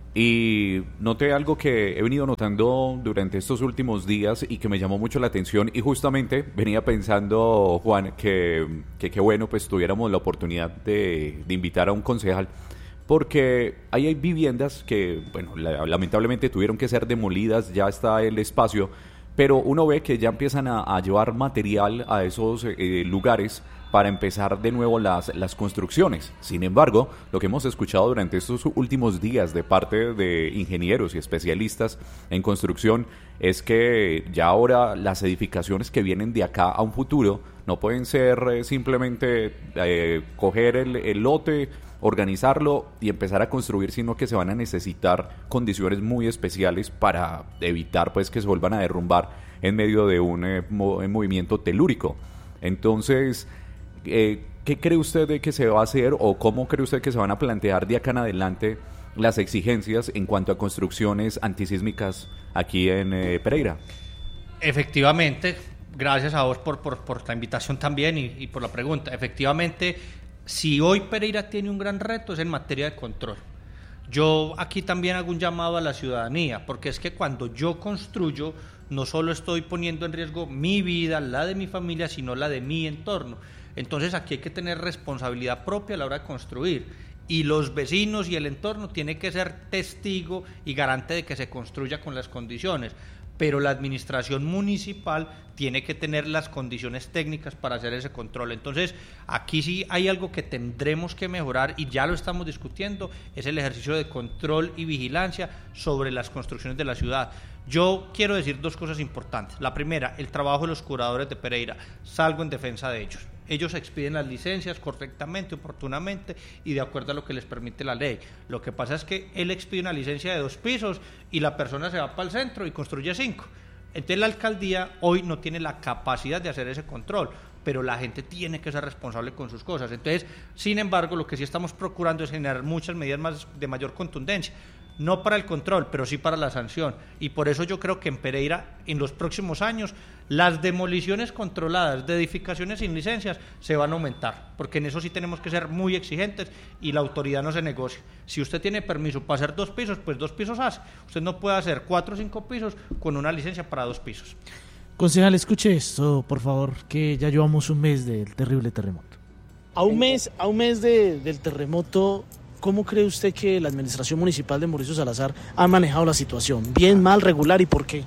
Speaker 11: y noté algo que he venido notando durante estos últimos días y que me llamó mucho la atención, y justamente venía pensando, Juan, que qué que bueno pues tuviéramos la oportunidad de, de invitar a un concejal, porque ahí hay viviendas que, bueno, la, lamentablemente tuvieron que ser demolidas, ya está el espacio, pero uno ve que ya empiezan a, a llevar material a esos eh, lugares para empezar de nuevo las, las construcciones. Sin embargo, lo que hemos escuchado durante estos últimos días de parte de ingenieros y especialistas en construcción es que ya ahora las edificaciones que vienen de acá a un futuro no pueden ser eh, simplemente eh, coger el, el lote, organizarlo y empezar a construir, sino que se van a necesitar condiciones muy especiales para evitar pues que se vuelvan a derrumbar en medio de un eh, mo- movimiento telúrico. Entonces, eh, ¿qué cree usted de que se va a hacer o cómo cree usted que se van a plantear de acá en adelante las exigencias en cuanto a construcciones antisísmicas aquí en eh, Pereira?
Speaker 9: Efectivamente, gracias a vos por, por, por la invitación también y, y por la pregunta. Efectivamente, si hoy Pereira tiene un gran reto es en materia de control. Yo aquí también hago un llamado a la ciudadanía, porque es que cuando yo construyo, no solo estoy poniendo en riesgo mi vida, la de mi familia, sino la de mi entorno. Entonces aquí hay que tener responsabilidad propia a la hora de construir, y los vecinos y el entorno tienen que ser testigo y garante de que se construya con las condiciones, pero la administración municipal tiene que tener las condiciones técnicas para hacer ese control. Entonces aquí sí hay algo que tendremos que mejorar y ya lo estamos discutiendo, es el ejercicio de control y vigilancia sobre las construcciones de la ciudad. Yo quiero decir dos cosas importantes. La primera, el trabajo de los curadores de Pereira, salgo en defensa de ellos. Ellos expiden las licencias correctamente, oportunamente y de acuerdo a lo que les permite la ley. Lo que pasa es que él expide una licencia de dos pisos y la persona se va para el centro y construye cinco. Entonces la alcaldía hoy no tiene la capacidad de hacer ese control, pero la gente tiene que ser responsable con sus cosas. Entonces, sin embargo, lo que sí estamos procurando es generar muchas medidas más de mayor contundencia. No para el control, pero sí para la sanción. Y por eso yo creo que en Pereira, en los próximos años, las demoliciones controladas de edificaciones sin licencias se van a aumentar, porque en eso sí tenemos que ser muy exigentes y la autoridad no se negocia. Si usted tiene permiso para hacer dos pisos, pues dos pisos hace. Usted no puede hacer cuatro o cinco pisos con una licencia para dos pisos.
Speaker 2: Concejal, escuche esto, por favor, que ya llevamos un mes del terrible terremoto. A un mes, a un mes de, del terremoto, ¿cómo cree usted que la administración municipal de Mauricio Salazar ha manejado la situación? ¿Bien, mal, regular y por qué?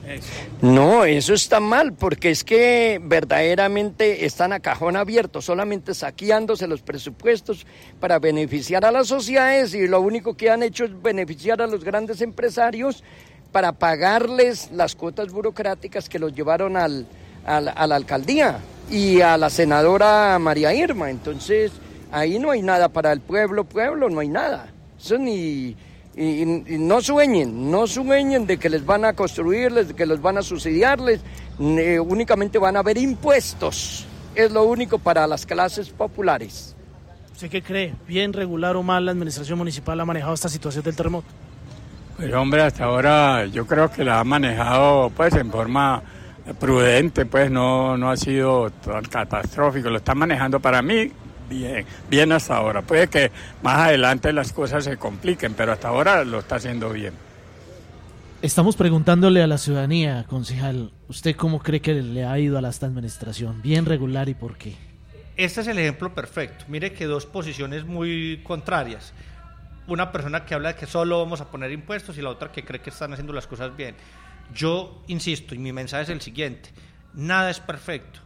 Speaker 12: No, eso está mal, porque es que verdaderamente están a cajón abierto, solamente saqueándose los presupuestos para beneficiar a las sociedades, y lo único que han hecho es beneficiar a los grandes empresarios para pagarles las cuotas burocráticas que los llevaron al, al, a la alcaldía y a la senadora María Irma. Entonces ahí no hay nada para el pueblo, pueblo, no hay nada. Eso ni, y, y no sueñen, no sueñen de que les van a construirles, de que los van a subsidiarles, eh, únicamente van a haber impuestos, es lo único para las clases populares.
Speaker 2: ¿Usted qué cree? ¿Bien, regular o mal la administración municipal ha manejado esta situación del terremoto?
Speaker 13: Pues hombre, hasta ahora yo creo que la ha manejado pues en forma prudente, pues no, no ha sido tan catastrófico, lo está manejando para mí bien, bien hasta ahora. Puede que más adelante las cosas se compliquen, pero hasta ahora lo está haciendo bien.
Speaker 2: Estamos preguntándole a la ciudadanía, concejal, ¿usted cómo cree que le ha ido a esta administración? ¿Bien, regular y por qué?
Speaker 9: Este es el ejemplo perfecto. Mire que dos posiciones muy contrarias. Una persona que habla de que solo vamos a poner impuestos y la otra que cree que están haciendo las cosas bien. Yo insisto, y mi mensaje es el siguiente: nada es perfecto,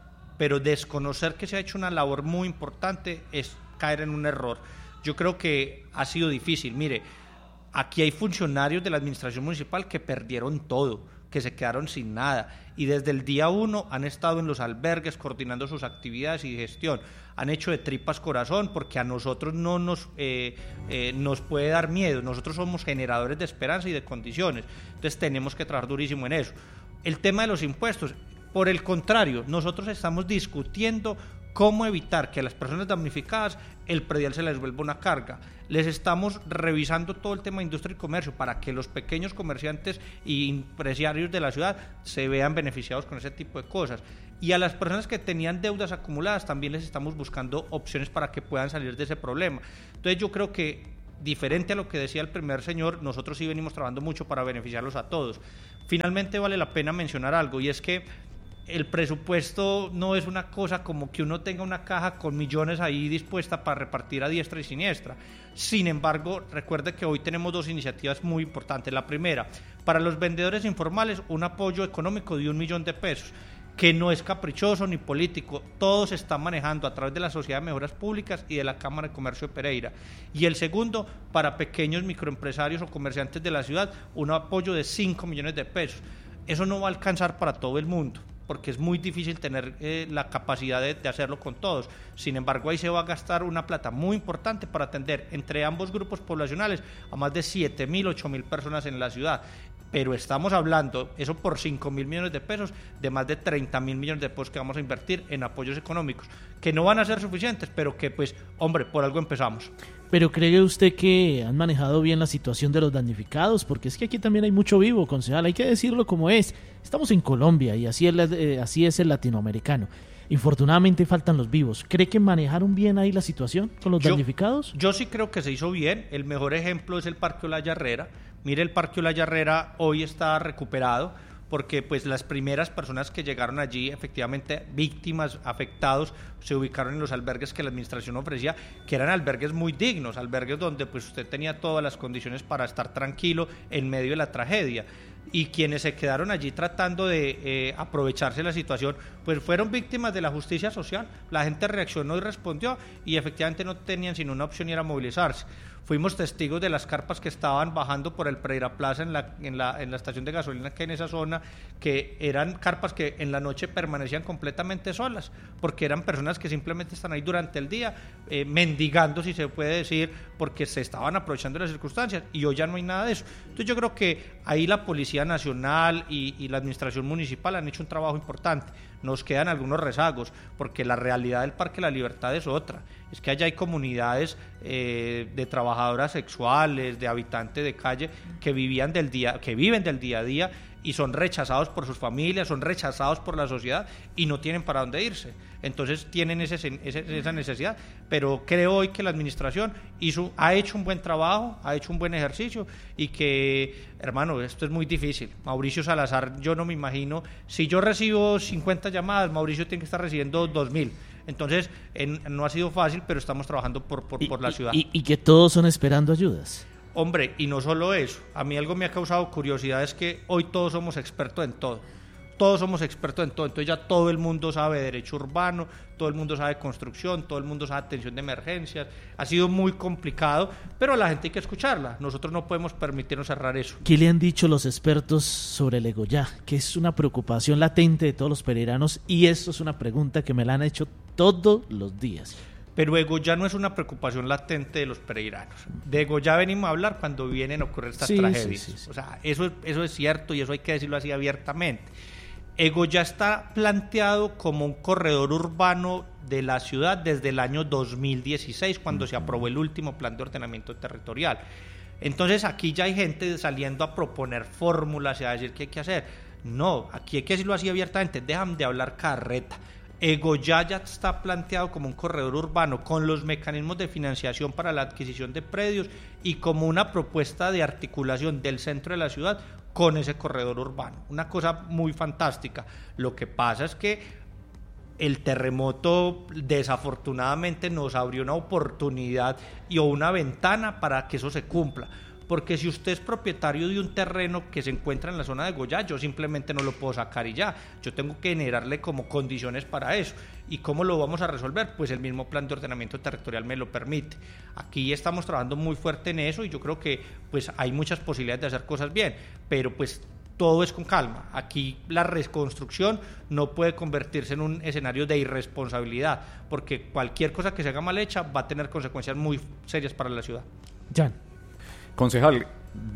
Speaker 9: pero desconocer que se ha hecho una labor muy importante es caer en un error. Yo creo que ha sido difícil. Mire, aquí hay funcionarios de la administración municipal que perdieron todo, que se quedaron sin nada, y desde el día uno han estado en los albergues coordinando sus actividades y gestión, han hecho de tripas corazón, porque a nosotros no nos, eh, eh, nos puede dar miedo, nosotros somos generadores de esperanza y de condiciones, entonces tenemos que trabajar durísimo en eso. El tema de los impuestos, por el contrario, nosotros estamos discutiendo cómo evitar que a las personas damnificadas el predial se les vuelva una carga. Les estamos revisando todo el tema de industria y comercio para que los pequeños comerciantes y empresarios de la ciudad se vean beneficiados con ese tipo de cosas. Y a las personas que tenían deudas acumuladas también les estamos buscando opciones para que puedan salir de ese problema. Entonces yo creo que, diferente a lo que decía el primer señor, nosotros sí venimos trabajando mucho para beneficiarlos a todos. Finalmente vale la pena mencionar algo, y es que el presupuesto no es una cosa como que uno tenga una caja con millones ahí dispuesta para repartir a diestra y siniestra. Sin embargo, recuerde que hoy tenemos dos iniciativas muy importantes. La primera, para los vendedores informales, un apoyo económico de un millón de pesos, que no es caprichoso ni político, todo se está manejando a través de la Sociedad de Mejoras Públicas y de la Cámara de Comercio de Pereira. Y el segundo, para pequeños microempresarios o comerciantes de la ciudad, un apoyo de cinco millones de pesos. Eso no va a alcanzar para todo el mundo, porque es muy difícil tener eh, la capacidad de, de hacerlo con todos. Sin embargo, ahí se va a gastar una plata muy importante para atender entre ambos grupos poblacionales a más de siete mil, ocho mil personas en la ciudad. Pero estamos hablando, eso por cinco mil millones de pesos, de más de treinta mil millones de pesos que vamos a invertir en apoyos económicos, que no van a ser suficientes, pero que pues, hombre, por algo empezamos.
Speaker 2: ¿Pero cree usted que han manejado bien la situación de los damnificados? Porque es que aquí también hay mucho vivo, concejal, hay que decirlo como es. Estamos en Colombia y así es, eh, así es el latinoamericano. Infortunadamente faltan los vivos. ¿Cree que manejaron bien ahí la situación con los
Speaker 9: yo,
Speaker 2: damnificados?
Speaker 9: Yo sí creo que se hizo bien. El mejor ejemplo es el Parque Olaya Herrera. Mire, el Parque Olaya Herrera hoy está recuperado, porque pues las primeras personas que llegaron allí, efectivamente víctimas, afectados, se ubicaron en los albergues que la administración ofrecía, que eran albergues muy dignos, albergues donde pues usted tenía todas las condiciones para estar tranquilo en medio de la tragedia. Y quienes se quedaron allí tratando de eh, aprovecharse de la situación, pues fueron víctimas de la justicia social. La gente reaccionó y respondió, y efectivamente no tenían sino una opción, y era movilizarse. Fuimos testigos de las carpas que estaban bajando por el Pereira Plaza en la, en la, en la estación de gasolina que hay en esa zona, que eran carpas que en la noche permanecían completamente solas, porque eran personas que simplemente están ahí durante el día, eh, mendigando, si se puede decir, porque se estaban aprovechando de las circunstancias, y hoy ya no hay nada de eso. Entonces yo creo que ahí la Policía Nacional y, y la Administración Municipal han hecho un trabajo importante. Nos quedan algunos rezagos, porque la realidad del Parque La Libertad es otra. Es que allá hay comunidades eh, de trabajadoras sexuales, de habitantes de calle que vivían del día, que viven del día a día, y son rechazados por sus familias, son rechazados por la sociedad y no tienen para dónde irse. Entonces tienen ese, ese, esa necesidad, pero creo hoy que la administración hizo, ha hecho un buen trabajo, ha hecho un buen ejercicio, y que, hermano, esto es muy difícil. Mauricio Salazar, yo no me imagino, si yo recibo cincuenta llamadas, Mauricio tiene que estar recibiendo dos mil. Entonces, en, no ha sido fácil, pero estamos trabajando por, por,
Speaker 2: y,
Speaker 9: por la ciudad.
Speaker 2: Y, y que todos son esperando ayudas.
Speaker 9: Hombre, y no solo eso, a mí algo me ha causado curiosidad, es que hoy todos somos expertos en todo, todos somos expertos en todo, entonces ya todo el mundo sabe derecho urbano, todo el mundo sabe construcción, todo el mundo sabe atención de emergencias. Ha sido muy complicado, pero a la gente hay que escucharla, nosotros no podemos permitirnos cerrar eso.
Speaker 2: ¿Qué le han dicho los expertos sobre el Egoya? Que es una preocupación latente de todos los pereiranos, y esto es una pregunta que me la han hecho todos los días.
Speaker 9: Pero Egoya no es una preocupación latente de los pereiranos. De Egoya venimos a hablar cuando vienen a ocurrir estas sí, tragedias. Sí, sí, sí. O sea, eso, eso es cierto, y eso hay que decirlo así abiertamente. Egoya está planteado como un corredor urbano de la ciudad desde el año dos mil dieciséis, cuando uh-huh. se aprobó el último plan de ordenamiento territorial. Entonces aquí ya hay gente saliendo a proponer fórmulas y a decir qué hay que hacer. No, aquí hay que decirlo así abiertamente, dejan de hablar carreta. Egoya ya está planteado como un corredor urbano con los mecanismos de financiación para la adquisición de predios y como una propuesta de articulación del centro de la ciudad con ese corredor urbano. Una cosa muy fantástica. Lo que pasa es que el terremoto desafortunadamente nos abrió una oportunidad y o una ventana para que eso se cumpla. porque si usted es propietario de un terreno que se encuentra en la zona de Goya, yo simplemente no lo puedo sacar y ya, yo tengo que generarle como condiciones para eso. ¿Y cómo lo vamos a resolver? Pues el mismo plan de ordenamiento territorial me lo permite. Aquí estamos trabajando muy fuerte en eso y yo creo que pues hay muchas posibilidades de hacer cosas bien, pero pues todo es con calma. Aquí la reconstrucción no puede convertirse en un escenario de irresponsabilidad, porque cualquier cosa que se haga mal hecha va a tener consecuencias muy serias para la ciudad.
Speaker 2: Jan.
Speaker 11: Concejal,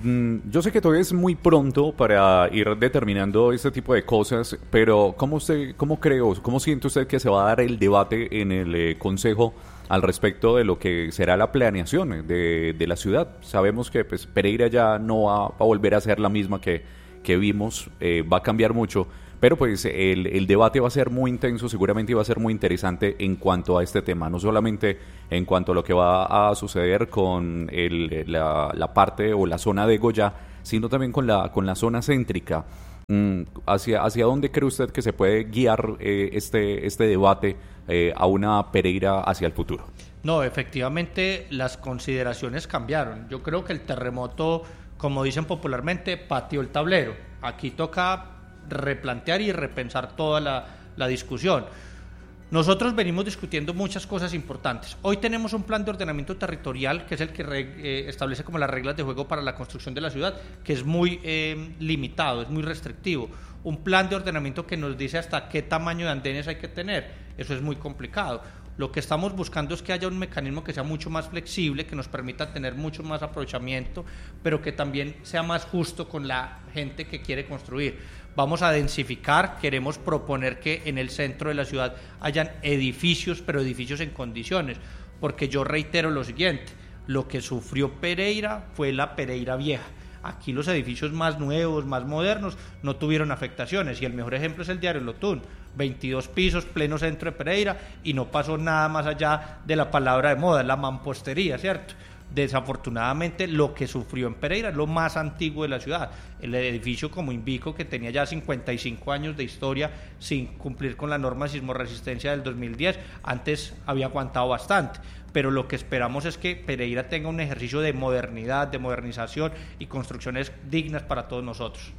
Speaker 11: yo sé que todavía es muy pronto para ir determinando este tipo de cosas, pero ¿cómo usted, cómo cree o cómo siente usted que se va a dar el debate en el eh, Consejo al respecto de lo que será la planeación de, de la ciudad? Sabemos que pues, Pereira ya no va a volver a ser la misma que que vimos, eh, va a cambiar mucho, pero pues el, el debate va a ser muy intenso, seguramente va a ser muy interesante en cuanto a este tema, no solamente en cuanto a lo que va a suceder con el, la, la parte o la zona de Goya, sino también con la, con la zona céntrica. Mm, ¿hacia, ¿Hacia dónde cree usted que se puede guiar eh, este, este debate eh, a una Pereira hacia el futuro?
Speaker 9: No, efectivamente las consideraciones cambiaron. Yo creo que el terremoto, como dicen popularmente, pateó el tablero. Aquí toca replantear y repensar toda la, la discusión. Nosotros venimos discutiendo muchas cosas importantes. Hoy tenemos un plan de ordenamiento territorial que es el que re, eh, establece como las reglas de juego para la construcción de la ciudad, que es muy eh, limitado, es muy restrictivo. Un plan de ordenamiento que nos dice hasta qué tamaño de andenes hay que tener, eso es muy complicado. Lo que estamos buscando es que haya un mecanismo que sea mucho más flexible, que nos permita tener mucho más aprovechamiento, pero que también sea más justo con la gente que quiere construir. Vamos a densificar, queremos proponer que en el centro de la ciudad hayan edificios, pero edificios en condiciones, porque yo reitero lo siguiente, lo que sufrió Pereira fue la Pereira vieja. Aquí los edificios más nuevos, más modernos, no tuvieron afectaciones, y el mejor ejemplo es el Diario Lotún, veintidós pisos, pleno centro de Pereira, y no pasó nada más allá de la palabra de moda, la mampostería, ¿cierto? Desafortunadamente, lo que sufrió en Pereira es lo más antiguo de la ciudad. El edificio como Invico, que tenía ya cincuenta y cinco años de historia sin cumplir con la norma de sismoresistencia del dos mil diez, antes había aguantado bastante. Pero lo que esperamos es que Pereira tenga un ejercicio de modernidad, de modernización y construcciones dignas para todos nosotros.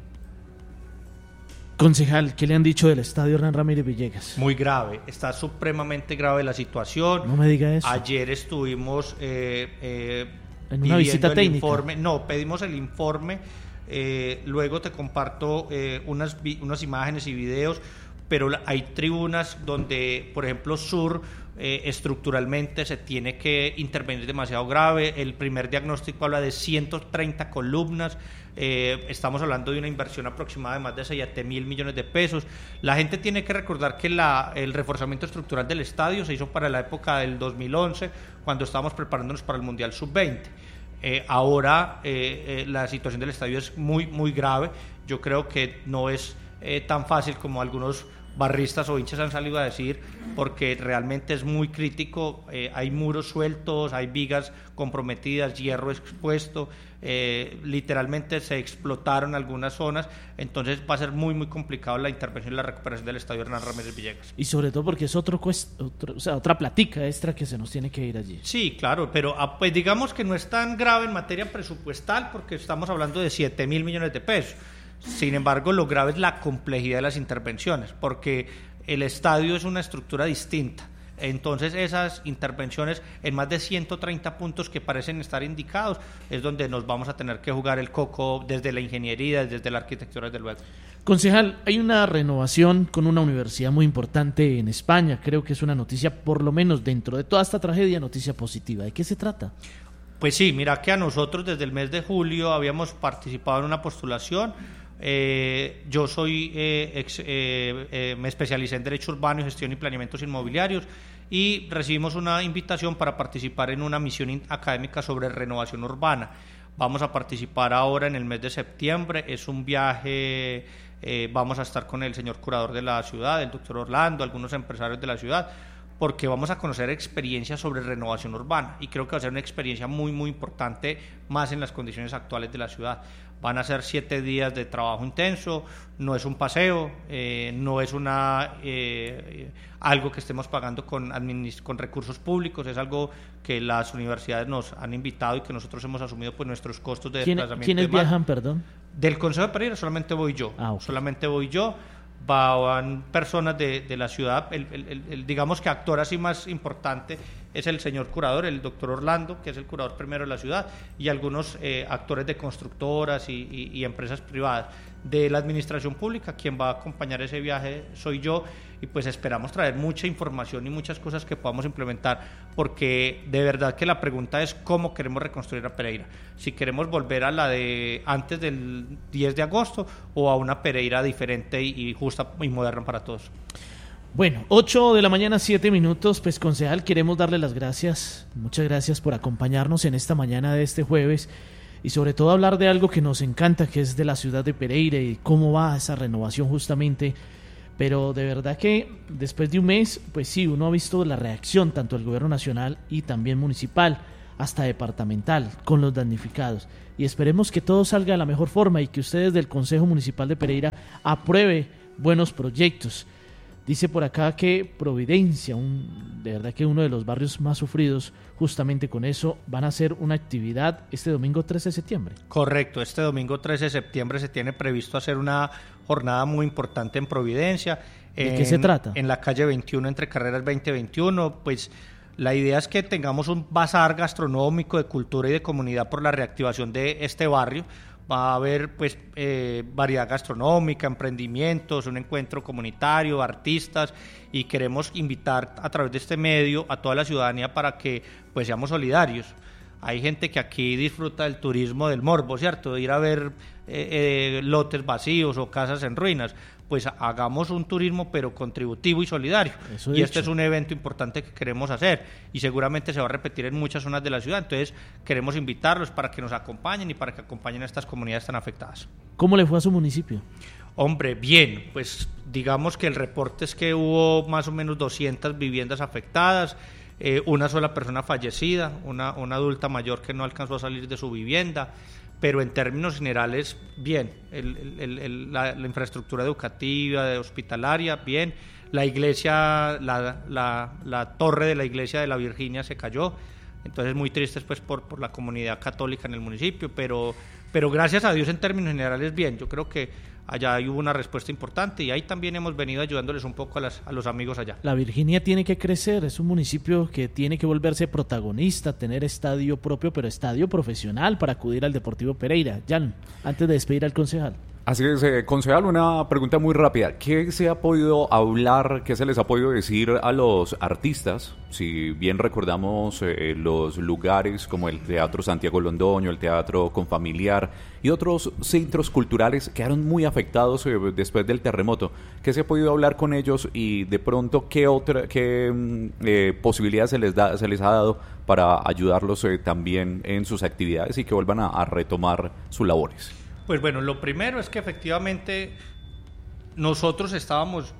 Speaker 2: Concejal, ¿qué le han dicho del estadio Hernán Ramírez Villegas?
Speaker 9: Muy grave, está supremamente grave la situación.
Speaker 2: No me diga eso.
Speaker 9: Ayer estuvimos eh, eh,
Speaker 2: en una visita
Speaker 9: el
Speaker 2: técnica.
Speaker 9: Informe. No, pedimos el informe. Eh, luego te comparto eh, unas, unas imágenes y videos, pero hay tribunas donde, por ejemplo, Sur, eh, estructuralmente se tiene que intervenir demasiado grave. El primer diagnóstico habla de ciento treinta columnas. Eh, estamos hablando de una inversión aproximada de más de siete mil millones de pesos. La gente tiene que recordar que la, el reforzamiento estructural del estadio se hizo para la época del dos mil once, cuando estábamos preparándonos para el Mundial sub veinte. Eh, ahora eh, eh, la situación del estadio es muy, muy grave. Yo creo que no es eh, tan fácil como algunos barristas o hinchas han salido a decir, porque realmente es muy crítico. Eh, hay muros sueltos, hay vigas comprometidas, hierro expuesto, eh, literalmente se explotaron algunas zonas, entonces va a ser muy muy complicado la intervención y la recuperación del estadio Hernán Ramírez Villegas.
Speaker 2: Y sobre todo porque es otro, otro o sea, otra platica extra que se nos tiene que ir allí.
Speaker 9: Sí, claro, pero pues digamos que no es tan grave en materia presupuestal, porque estamos hablando de siete mil millones de pesos. Sin embargo, lo grave es la complejidad de las intervenciones, porque el estadio es una estructura distinta. Entonces, esas intervenciones en más de ciento treinta puntos que parecen estar indicados es donde nos vamos a tener que jugar el coco desde la ingeniería, desde la arquitectura, desde luego.
Speaker 2: Concejal, hay una renovación con una universidad muy importante en España. Creo que es una noticia, por lo menos dentro de toda esta tragedia, noticia positiva. ¿De qué se trata?
Speaker 9: Pues sí, mira que a nosotros desde el mes de julio habíamos participado en una postulación. Eh, yo soy, eh, ex, eh, eh, me especialicé en Derecho Urbano y Gestión y Planeamientos Inmobiliarios, y recibimos una invitación para participar en una misión académica sobre renovación urbana. Vamos a participar ahora en el mes de septiembre, es un viaje, eh, vamos a estar con el señor curador de la ciudad, el doctor Orlando, algunos empresarios de la ciudad, porque vamos a conocer experiencias sobre renovación urbana, y creo que va a ser una experiencia muy muy importante, más en las condiciones actuales de la ciudad. Van a ser siete días de trabajo intenso, no es un paseo, eh, no es una eh, algo que estemos pagando con, administ- con recursos públicos, es algo que las universidades nos han invitado y que nosotros hemos asumido pues nuestros costos de
Speaker 2: ¿Quién,
Speaker 9: desplazamiento.
Speaker 2: ¿Quiénes
Speaker 9: y demás.
Speaker 2: viajan, perdón?
Speaker 9: Del Consejo de Pereira solamente voy yo,
Speaker 2: ah, okay.
Speaker 9: solamente voy yo. Van personas de, de la ciudad, el, el, el, el, digamos que actor así más importante es el señor curador, el doctor Orlando, que es el curador primero de la ciudad, y algunos eh, actores de constructoras y, y, y empresas privadas. De la administración pública, quien va a acompañar ese viaje soy yo, y pues esperamos traer mucha información y muchas cosas que podamos implementar, porque de verdad que la pregunta es cómo queremos reconstruir a Pereira, si queremos volver a la de antes del diez de agosto o a una Pereira diferente y, y justa y moderna para todos.
Speaker 2: Bueno, ocho de la mañana, siete minutos, pues concejal, queremos darle las gracias, muchas gracias por acompañarnos en esta mañana de este jueves y sobre todo hablar de algo que nos encanta, que es de la ciudad de Pereira y cómo va esa renovación justamente, pero de verdad que después de un mes, pues sí, uno ha visto la reacción tanto del gobierno nacional y también municipal, hasta departamental, con los damnificados, y esperemos que todo salga de la mejor forma y que ustedes del Consejo Municipal de Pereira apruebe buenos proyectos. Dice por acá que Providencia, un, de verdad que uno de los barrios más sufridos, justamente con eso, van a hacer una actividad este domingo trece de septiembre.
Speaker 9: Correcto, este domingo trece de septiembre se tiene previsto hacer una jornada muy importante en Providencia.
Speaker 2: ¿De
Speaker 9: en,
Speaker 2: qué se trata?
Speaker 9: En la calle veintiuno, entre carreras veinte veintiuno, pues la idea es que tengamos un bazar gastronómico de cultura y de comunidad por la reactivación de este barrio. Va a haber pues eh, variedad gastronómica, emprendimientos, un encuentro comunitario, artistas, y queremos invitar a través de este medio a toda la ciudadanía para que pues seamos solidarios. Hay gente que aquí disfruta del turismo del morbo, ¿cierto? De ir a ver eh, eh, lotes vacíos o casas en ruinas. Pues hagamos un turismo pero contributivo y solidario.
Speaker 2: Eso
Speaker 9: y este es un evento importante que queremos hacer y seguramente se va a repetir en muchas zonas de la ciudad. Entonces queremos invitarlos para que nos acompañen y para que acompañen a estas comunidades tan afectadas.
Speaker 2: ¿Cómo le fue a su municipio?
Speaker 9: Hombre, bien, pues digamos que el reporte es que hubo más o menos doscientas viviendas afectadas, eh, una sola persona fallecida, una, una adulta mayor que no alcanzó a salir de su vivienda, pero en términos generales, bien, el, el, el, la, la infraestructura educativa, de hospitalaria, bien, la iglesia, la, la, la torre de la iglesia de la Virginia se cayó, entonces muy tristes pues por, por la comunidad católica en el municipio, pero, pero gracias a Dios en términos generales bien, yo creo que allá hubo una respuesta importante y ahí también hemos venido ayudándoles un poco a, las, a los amigos allá.
Speaker 2: La Virginia tiene que crecer, es un municipio que tiene que volverse protagonista, tener estadio propio, pero estadio profesional para acudir al Deportivo Pereira. Jan, antes de despedir al concejal.
Speaker 11: Así es, eh, concejal, una pregunta muy rápida. ¿Qué se ha podido hablar, qué se les ha podido decir a los artistas? Si bien recordamos eh, los lugares como el Teatro Santiago Londoño, el Teatro Confamiliar y otros centros culturales quedaron muy afectados eh, después del terremoto. ¿Qué se ha podido hablar con ellos y de pronto qué otra qué eh, posibilidades se les da, se les ha dado para ayudarlos eh, también en sus actividades y que vuelvan a, a retomar sus labores?
Speaker 9: Pues bueno, lo primero es que efectivamente nosotros estábamos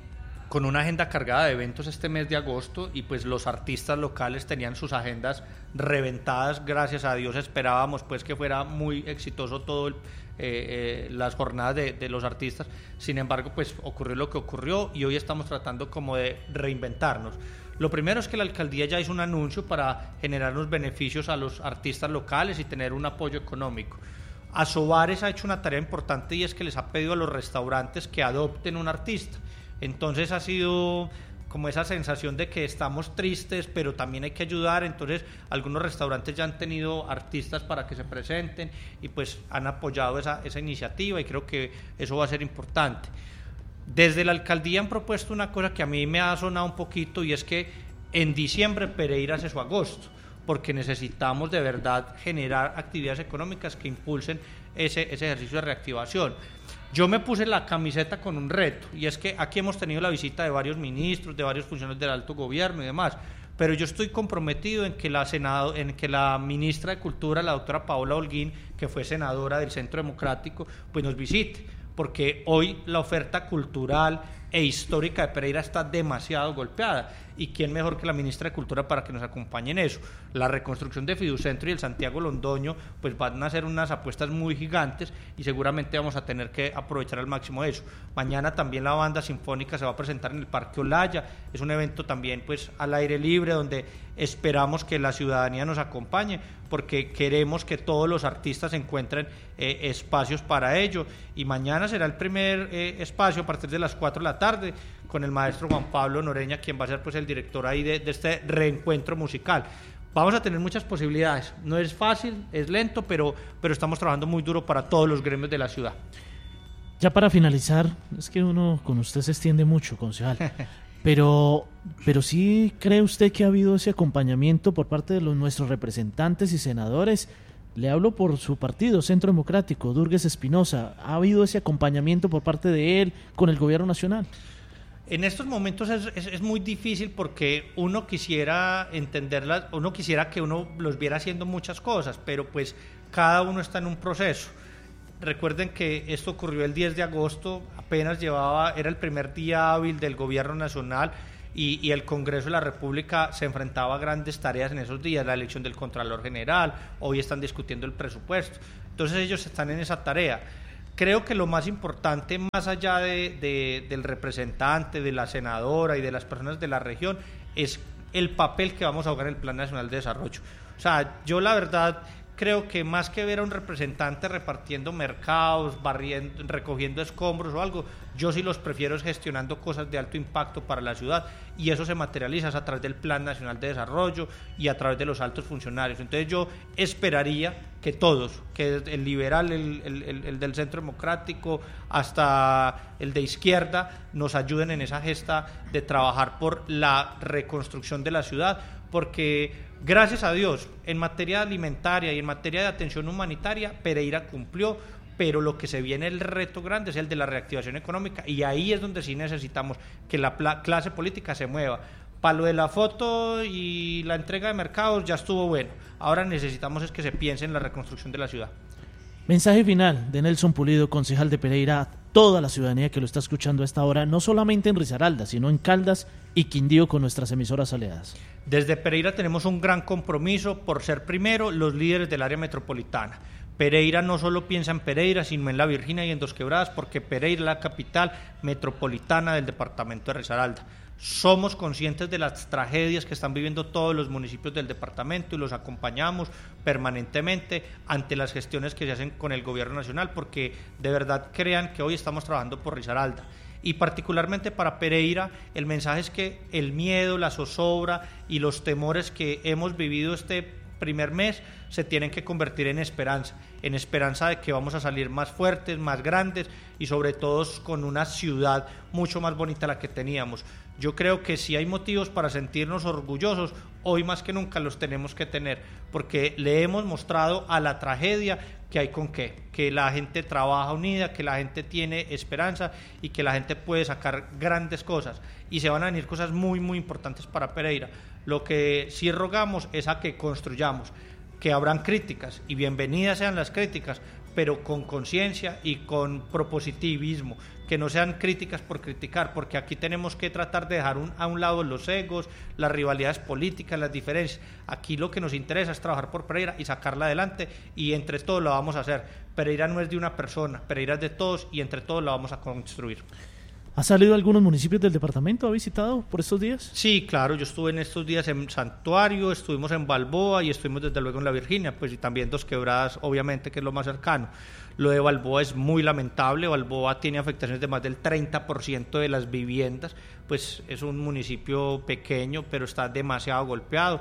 Speaker 9: con una agenda cargada de eventos este mes de agosto y pues los artistas locales tenían sus agendas reventadas, gracias a Dios esperábamos pues que fuera muy exitoso todo el, eh, eh, las jornadas de, de los artistas, sin embargo pues ocurrió lo que ocurrió y hoy estamos tratando como de reinventarnos. Lo primero es que la alcaldía ya hizo un anuncio para generar unos beneficios a los artistas locales y tener un apoyo económico. Asobares ha hecho una tarea importante y es que les ha pedido a los restaurantes que adopten un artista. Entonces ha sido como esa sensación de que estamos tristes, pero también hay que ayudar. Entonces algunos restaurantes ya han tenido artistas para que se presenten y pues han apoyado esa, esa iniciativa y creo que eso va a ser importante. Desde la alcaldía han propuesto una cosa que a mí me ha sonado un poquito y es que en diciembre Pereira hace su agosto, porque necesitamos de verdad generar actividades económicas que impulsen ese, ese ejercicio de reactivación. Yo me puse la camiseta con un reto, y es que aquí hemos tenido la visita de varios ministros, de varios funcionarios del alto gobierno y demás, pero yo estoy comprometido en que la, senado, en que la ministra de Cultura, la doctora Paola Holguín, que fue senadora del Centro Democrático, pues nos visite, porque hoy la oferta cultural e histórica de Pereira está demasiado golpeada. ¿Y quién mejor que la ministra de Cultura para que nos acompañe en eso? La reconstrucción de Fiducentro y el Santiago Londoño pues van a ser unas apuestas muy gigantes y seguramente vamos a tener que aprovechar al máximo eso. Mañana también la banda sinfónica se va a presentar en el Parque Olaya, es un evento también pues al aire libre donde esperamos que la ciudadanía nos acompañe porque queremos que todos los artistas encuentren eh, espacios para ello, y mañana será el primer eh, espacio a partir de las cuatro de la tarde con el maestro Juan Pablo Noreña, quien va a ser pues el director ahí de, de este reencuentro musical. Vamos a tener muchas posibilidades, no es fácil, es lento, pero, pero estamos trabajando muy duro para todos los gremios de la ciudad.
Speaker 2: Ya para finalizar, es que uno con usted se extiende mucho, concejal, pero, pero sí cree usted que ha habido ese acompañamiento por parte de los, nuestros representantes y senadores. Le hablo por su partido, Centro Democrático, Durgues Espinosa. ¿Ha habido ese acompañamiento por parte de él con el gobierno nacional?
Speaker 9: En estos momentos es, es, es muy difícil porque uno quisiera entenderlas, uno quisiera que uno los viera haciendo muchas cosas, pero pues cada uno está en un proceso. Recuerden que esto ocurrió el diez de agosto, apenas llevaba, era el primer día hábil del gobierno nacional y, y el Congreso de la República se enfrentaba a grandes tareas en esos días, la elección del Contralor General, hoy están discutiendo el presupuesto, entonces ellos están en esa tarea. Creo que lo más importante, más allá de, de, del representante, de la senadora y de las personas de la región, es el papel que vamos a jugar en el Plan Nacional de Desarrollo. O sea, yo la verdad creo que más que ver a un representante repartiendo mercados, barriendo, recogiendo escombros o algo, yo sí los prefiero gestionando cosas de alto impacto para la ciudad, y eso se materializa a través del Plan Nacional de Desarrollo y a través de los altos funcionarios. Entonces yo esperaría que todos, que el liberal, el, el, el del Centro Democrático hasta el de izquierda, nos ayuden en esa gesta de trabajar por la reconstrucción de la ciudad, porque gracias a Dios, en materia alimentaria y en materia de atención humanitaria, Pereira cumplió, pero lo que se viene, el reto grande, es el de la reactivación económica, y ahí es donde sí necesitamos que la clase política se mueva. Para lo de la foto y la entrega de mercados ya estuvo bueno, ahora necesitamos es que se piense en la reconstrucción de la ciudad.
Speaker 2: Mensaje final de Nelson Pulido, concejal de Pereira, a toda la ciudadanía que lo está escuchando a esta hora, no solamente en Risaralda, sino en Caldas y Quindío con nuestras emisoras aliadas.
Speaker 9: Desde Pereira tenemos un gran compromiso por ser primero los líderes del área metropolitana. Pereira no solo piensa en Pereira, sino en La Virginia y en Dos Quebradas, porque Pereira es la capital metropolitana del departamento de Risaralda. Somos conscientes de las tragedias que están viviendo todos los municipios del departamento y los acompañamos permanentemente ante las gestiones que se hacen con el gobierno nacional, porque de verdad crean que hoy estamos trabajando por Risaralda. Y particularmente para Pereira, el mensaje es que el miedo, la zozobra y los temores que hemos vivido este primer mes se tienen que convertir en esperanza, en esperanza de que vamos a salir más fuertes, más grandes y sobre todo con una ciudad mucho más bonita la que teníamos. Yo creo que si hay motivos para sentirnos orgullosos, hoy más que nunca los tenemos que tener, porque le hemos mostrado a la tragedia que hay con qué, que la gente trabaja unida, que la gente tiene esperanza y que la gente puede sacar grandes cosas, y se van a venir cosas muy muy importantes para Pereira. Lo que sí rogamos es a que construyamos, que habrán críticas y bienvenidas sean las críticas, pero con conciencia y con propositivismo, que no sean críticas por criticar, porque aquí tenemos que tratar de dejar un, a un lado los egos, las rivalidades políticas, las diferencias. Aquí lo que nos interesa es trabajar por Pereira y sacarla adelante, y entre todos lo vamos a hacer. Pereira no es de una persona, Pereira es de todos, y entre todos la vamos a construir.
Speaker 2: ¿Ha salido a algunos municipios del departamento? ¿Ha visitado por estos días?
Speaker 9: Sí, claro, yo estuve en estos días en Santuario, estuvimos en Balboa y estuvimos desde luego en La Virginia, pues y también Dos Quebradas, obviamente, que es lo más cercano. Lo de Balboa es muy lamentable, Balboa tiene afectaciones de más del treinta por ciento de las viviendas, pues es un municipio pequeño, pero está demasiado golpeado,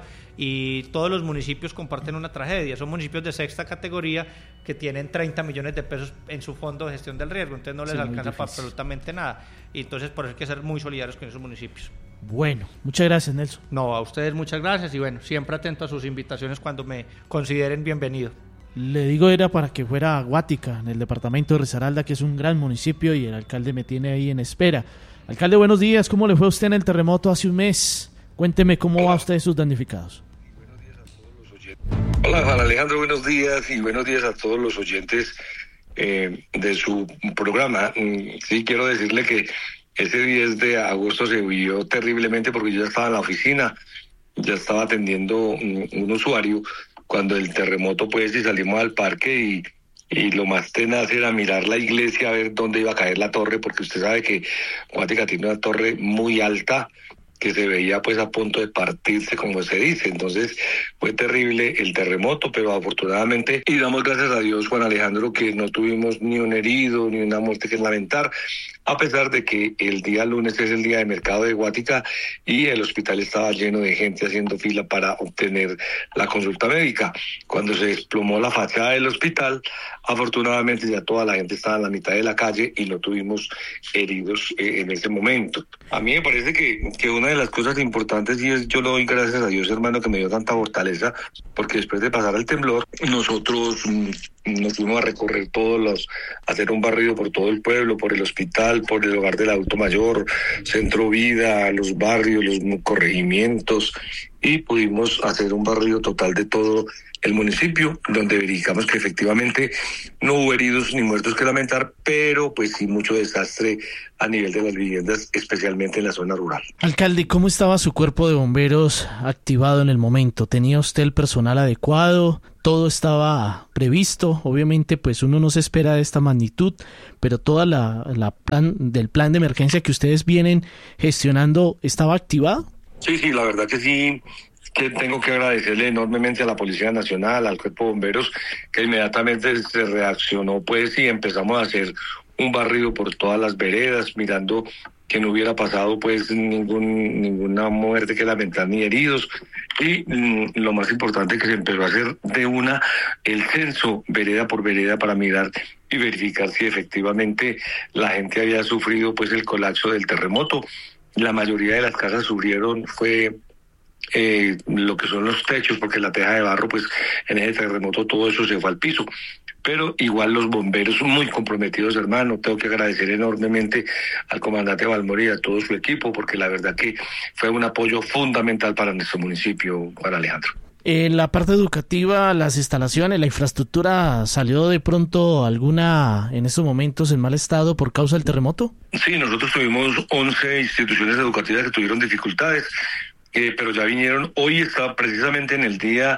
Speaker 9: y todos los municipios comparten una tragedia, son municipios de sexta categoría que tienen treinta millones de pesos en su fondo de gestión del riesgo, entonces no les sí, alcanza para absolutamente nada, y entonces por eso hay que ser muy solidarios con esos municipios.
Speaker 2: Bueno, muchas gracias, Nelson.
Speaker 9: No, a ustedes muchas gracias, y bueno, siempre atento a sus invitaciones cuando me consideren bienvenido.
Speaker 2: Le digo, era para que fuera a Guática, en el departamento de Risaralda, que es un gran municipio, y el alcalde me tiene ahí en espera. Alcalde, buenos días, ¿cómo le fue a usted en el terremoto hace un mes? Cuénteme cómo va usted de sus damnificados.
Speaker 14: Buenos días a todos los oyentes. Hola, Juan Alejandro, buenos días, y buenos días a todos los oyentes eh, de su programa. Sí, quiero decirle que ese diez de agosto se vivió terriblemente porque yo ya estaba en la oficina, ya estaba atendiendo un, un usuario cuando el terremoto, pues, y salimos al parque y, y lo más tenaz era mirar la iglesia a ver dónde iba a caer la torre, porque usted sabe que Guática tiene una torre muy alta que se veía pues a punto de partirse, como se dice. Entonces fue terrible el terremoto, pero afortunadamente, y damos gracias a Dios, Juan Alejandro, que no tuvimos ni un herido ni una muerte que lamentar, a pesar de que el día lunes es el día de mercado de Guática y el hospital estaba lleno de gente haciendo fila para obtener la consulta médica. Cuando se desplomó la fachada del hospital, afortunadamente ya toda la gente estaba en la mitad de la calle y no tuvimos heridos eh, en ese momento. A mí me parece que, que una de las cosas importantes, y es, yo le doy gracias a Dios, hermano, que me dio tanta fortaleza, porque después de pasar el temblor, nosotros mmm, nos fuimos a recorrer todos los, a hacer un barrido por todo el pueblo, por el hospital, por el hogar del adulto mayor, Centro Vida, los barrios, los corregimientos, y pudimos hacer un barrido total de todo el municipio, donde verificamos que efectivamente no hubo heridos ni muertos que lamentar, pero pues sí mucho desastre a nivel de las viviendas, especialmente en la zona rural.
Speaker 2: Alcalde, ¿cómo estaba su cuerpo de bomberos activado en el momento? ¿Tenía usted el personal adecuado? ¿Todo estaba previsto? Obviamente pues uno no se espera de esta magnitud, pero toda la, la plan del plan de emergencia que ustedes vienen gestionando, ¿estaba activado?
Speaker 14: Sí, sí, la verdad que sí. Que tengo que agradecerle enormemente a la Policía Nacional, al Cuerpo de Bomberos, que inmediatamente se reaccionó pues y empezamos a hacer un barrido por todas las veredas, mirando que no hubiera pasado pues ningún ninguna muerte que lamentar ni heridos, y mm, lo más importante, que se empezó a hacer de una el censo vereda por vereda para mirar y verificar si efectivamente la gente había sufrido pues el colapso del terremoto. La mayoría de las casas sufrieron fue Eh, lo que son los techos, porque la teja de barro, pues en ese terremoto todo eso se fue al piso. Pero igual los bomberos son muy comprometidos, hermano. Tengo que agradecer enormemente al comandante Balmori y a todo su equipo, porque la verdad que fue un apoyo fundamental para nuestro municipio, Juan Alejandro.
Speaker 2: En la parte educativa, las instalaciones, la infraestructura, ¿salió de pronto alguna en estos momentos en mal estado por causa del terremoto?
Speaker 14: Sí, nosotros tuvimos once instituciones educativas que tuvieron dificultades. Eh, pero ya vinieron. Hoy está precisamente en el día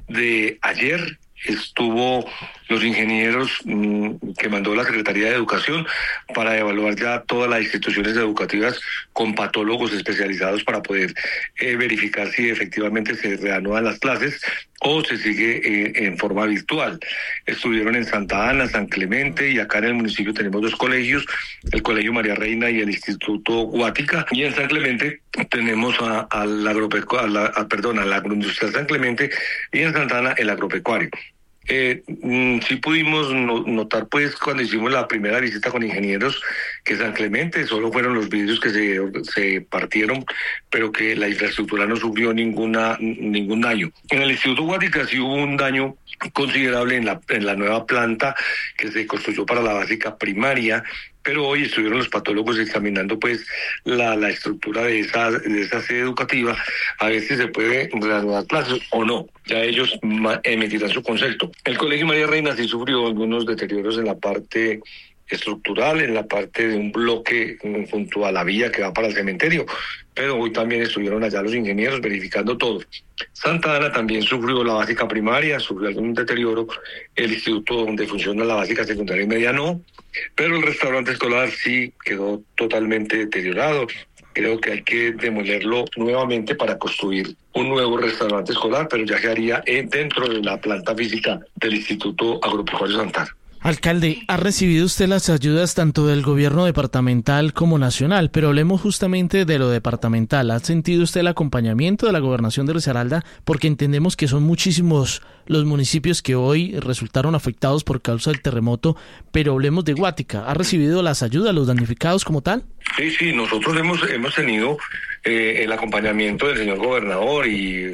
Speaker 14: de ayer, estuvo los ingenieros mmm, que mandó la Secretaría de Educación para evaluar ya todas las instituciones educativas con patólogos especializados para poder eh, verificar si efectivamente se reanudan las clases o se sigue eh, en forma virtual. Estuvieron en Santa Ana, San Clemente, y acá en el municipio tenemos dos colegios, el Colegio María Reina y el Instituto Guática, y en San Clemente tenemos a, a la agropecuaria, a la, a, perdón, a la agroindustrial San Clemente, y en Santa Ana el agropecuario. Eh, sí pudimos no, notar pues cuando hicimos la primera visita con ingenieros que San Clemente solo fueron los vidrios que se, se partieron, pero que la infraestructura no sufrió ninguna ningún daño. En el Instituto Guática sí hubo un daño considerable en la, en la nueva planta que se construyó para la básica primaria, pero hoy estuvieron los patólogos examinando pues la, la estructura de esa, de esa sede educativa, a ver si se puede reanudar clases o no. Ya ellos emitirán su concepto. El Colegio María Reina sí sufrió algunos deterioros en la parte estructural, en la parte de un bloque junto a la vía que va para el cementerio, pero hoy también estuvieron allá los ingenieros verificando todo. Santa Ana también sufrió la básica primaria, sufrió algún deterioro, el instituto donde funciona la básica secundaria y media no, pero el restaurante escolar sí quedó totalmente deteriorado. Creo que hay que demolerlo nuevamente para construir un nuevo restaurante escolar, pero ya se haría dentro de la planta física del Instituto Agropecuario Santa Ana.
Speaker 2: Alcalde, ¿ha recibido usted las ayudas tanto del gobierno departamental como nacional? Pero hablemos justamente de lo departamental. ¿Ha sentido usted el acompañamiento de la gobernación de Risaralda? Porque entendemos que son muchísimos los municipios que hoy resultaron afectados por causa del terremoto, pero hablemos de Guática. ¿Ha recibido las ayudas, los damnificados como tal?
Speaker 14: Sí, sí, nosotros hemos, hemos tenido eh, el acompañamiento del señor gobernador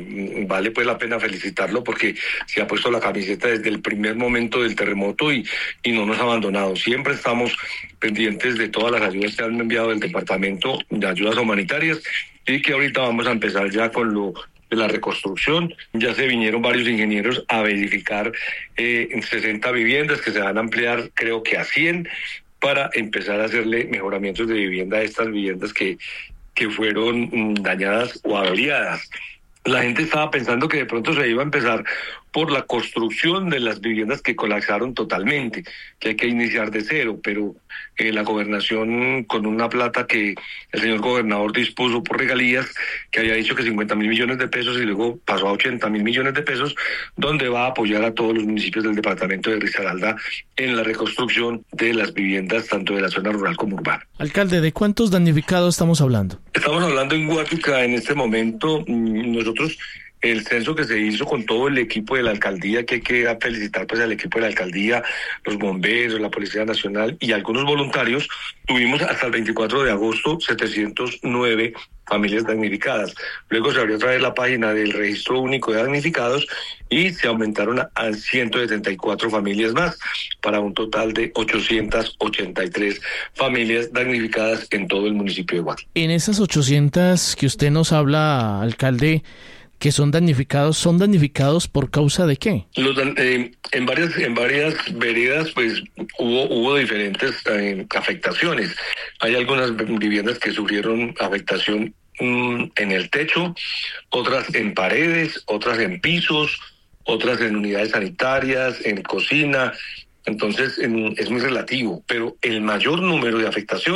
Speaker 14: y vale pues la pena felicitarlo porque se ha puesto la camiseta desde el primer momento del terremoto y, y no nos ha abandonado. Siempre estamos pendientes de todas las ayudas que han enviado del departamento de ayudas humanitarias y que ahorita vamos a empezar ya con lo de la reconstrucción. Ya se vinieron varios ingenieros a verificar eh, sesenta viviendas que se van a ampliar creo que a cien. para empezar a hacerle mejoramientos de vivienda a estas viviendas que, que fueron mm, dañadas o averiadas. La gente estaba pensando que de pronto se iba a empezar por la construcción de las viviendas que colapsaron totalmente, que hay que iniciar de cero, pero eh, la gobernación, con una plata que el señor gobernador dispuso por regalías, que había dicho que cincuenta mil millones de pesos y luego pasó a ochenta mil millones de pesos, donde va a apoyar a todos los municipios del departamento de Risaralda en la reconstrucción de las viviendas, tanto de la zona rural como urbana.
Speaker 2: Alcalde, ¿de cuántos damnificados estamos hablando?
Speaker 14: Estamos hablando en Guática en este momento. Nosotros, el censo que se hizo con todo el equipo de la alcaldía, que hay que felicitar pues al equipo de la alcaldía, los bomberos, la Policía Nacional y algunos voluntarios, tuvimos hasta el veinticuatro de agosto setecientos nueve familias damnificadas. Luego se abrió otra vez la página del Registro Único de Damnificados y se aumentaron a, a ciento setenta y cuatro familias más, para un total de ochocientas ochenta y tres familias damnificadas en todo el municipio de Guática.
Speaker 2: En esas ochocientas que usted nos habla, alcalde, que son damnificados, ¿son damnificados por causa de qué?
Speaker 14: Los, eh, en varias en varias veredas pues hubo hubo diferentes eh, afectaciones. Hay algunas viviendas que sufrieron afectación mmm, en el techo, otras en paredes, otras en pisos, otras en unidades sanitarias, en cocina. Entonces en, es muy relativo, pero el mayor número de afectaciones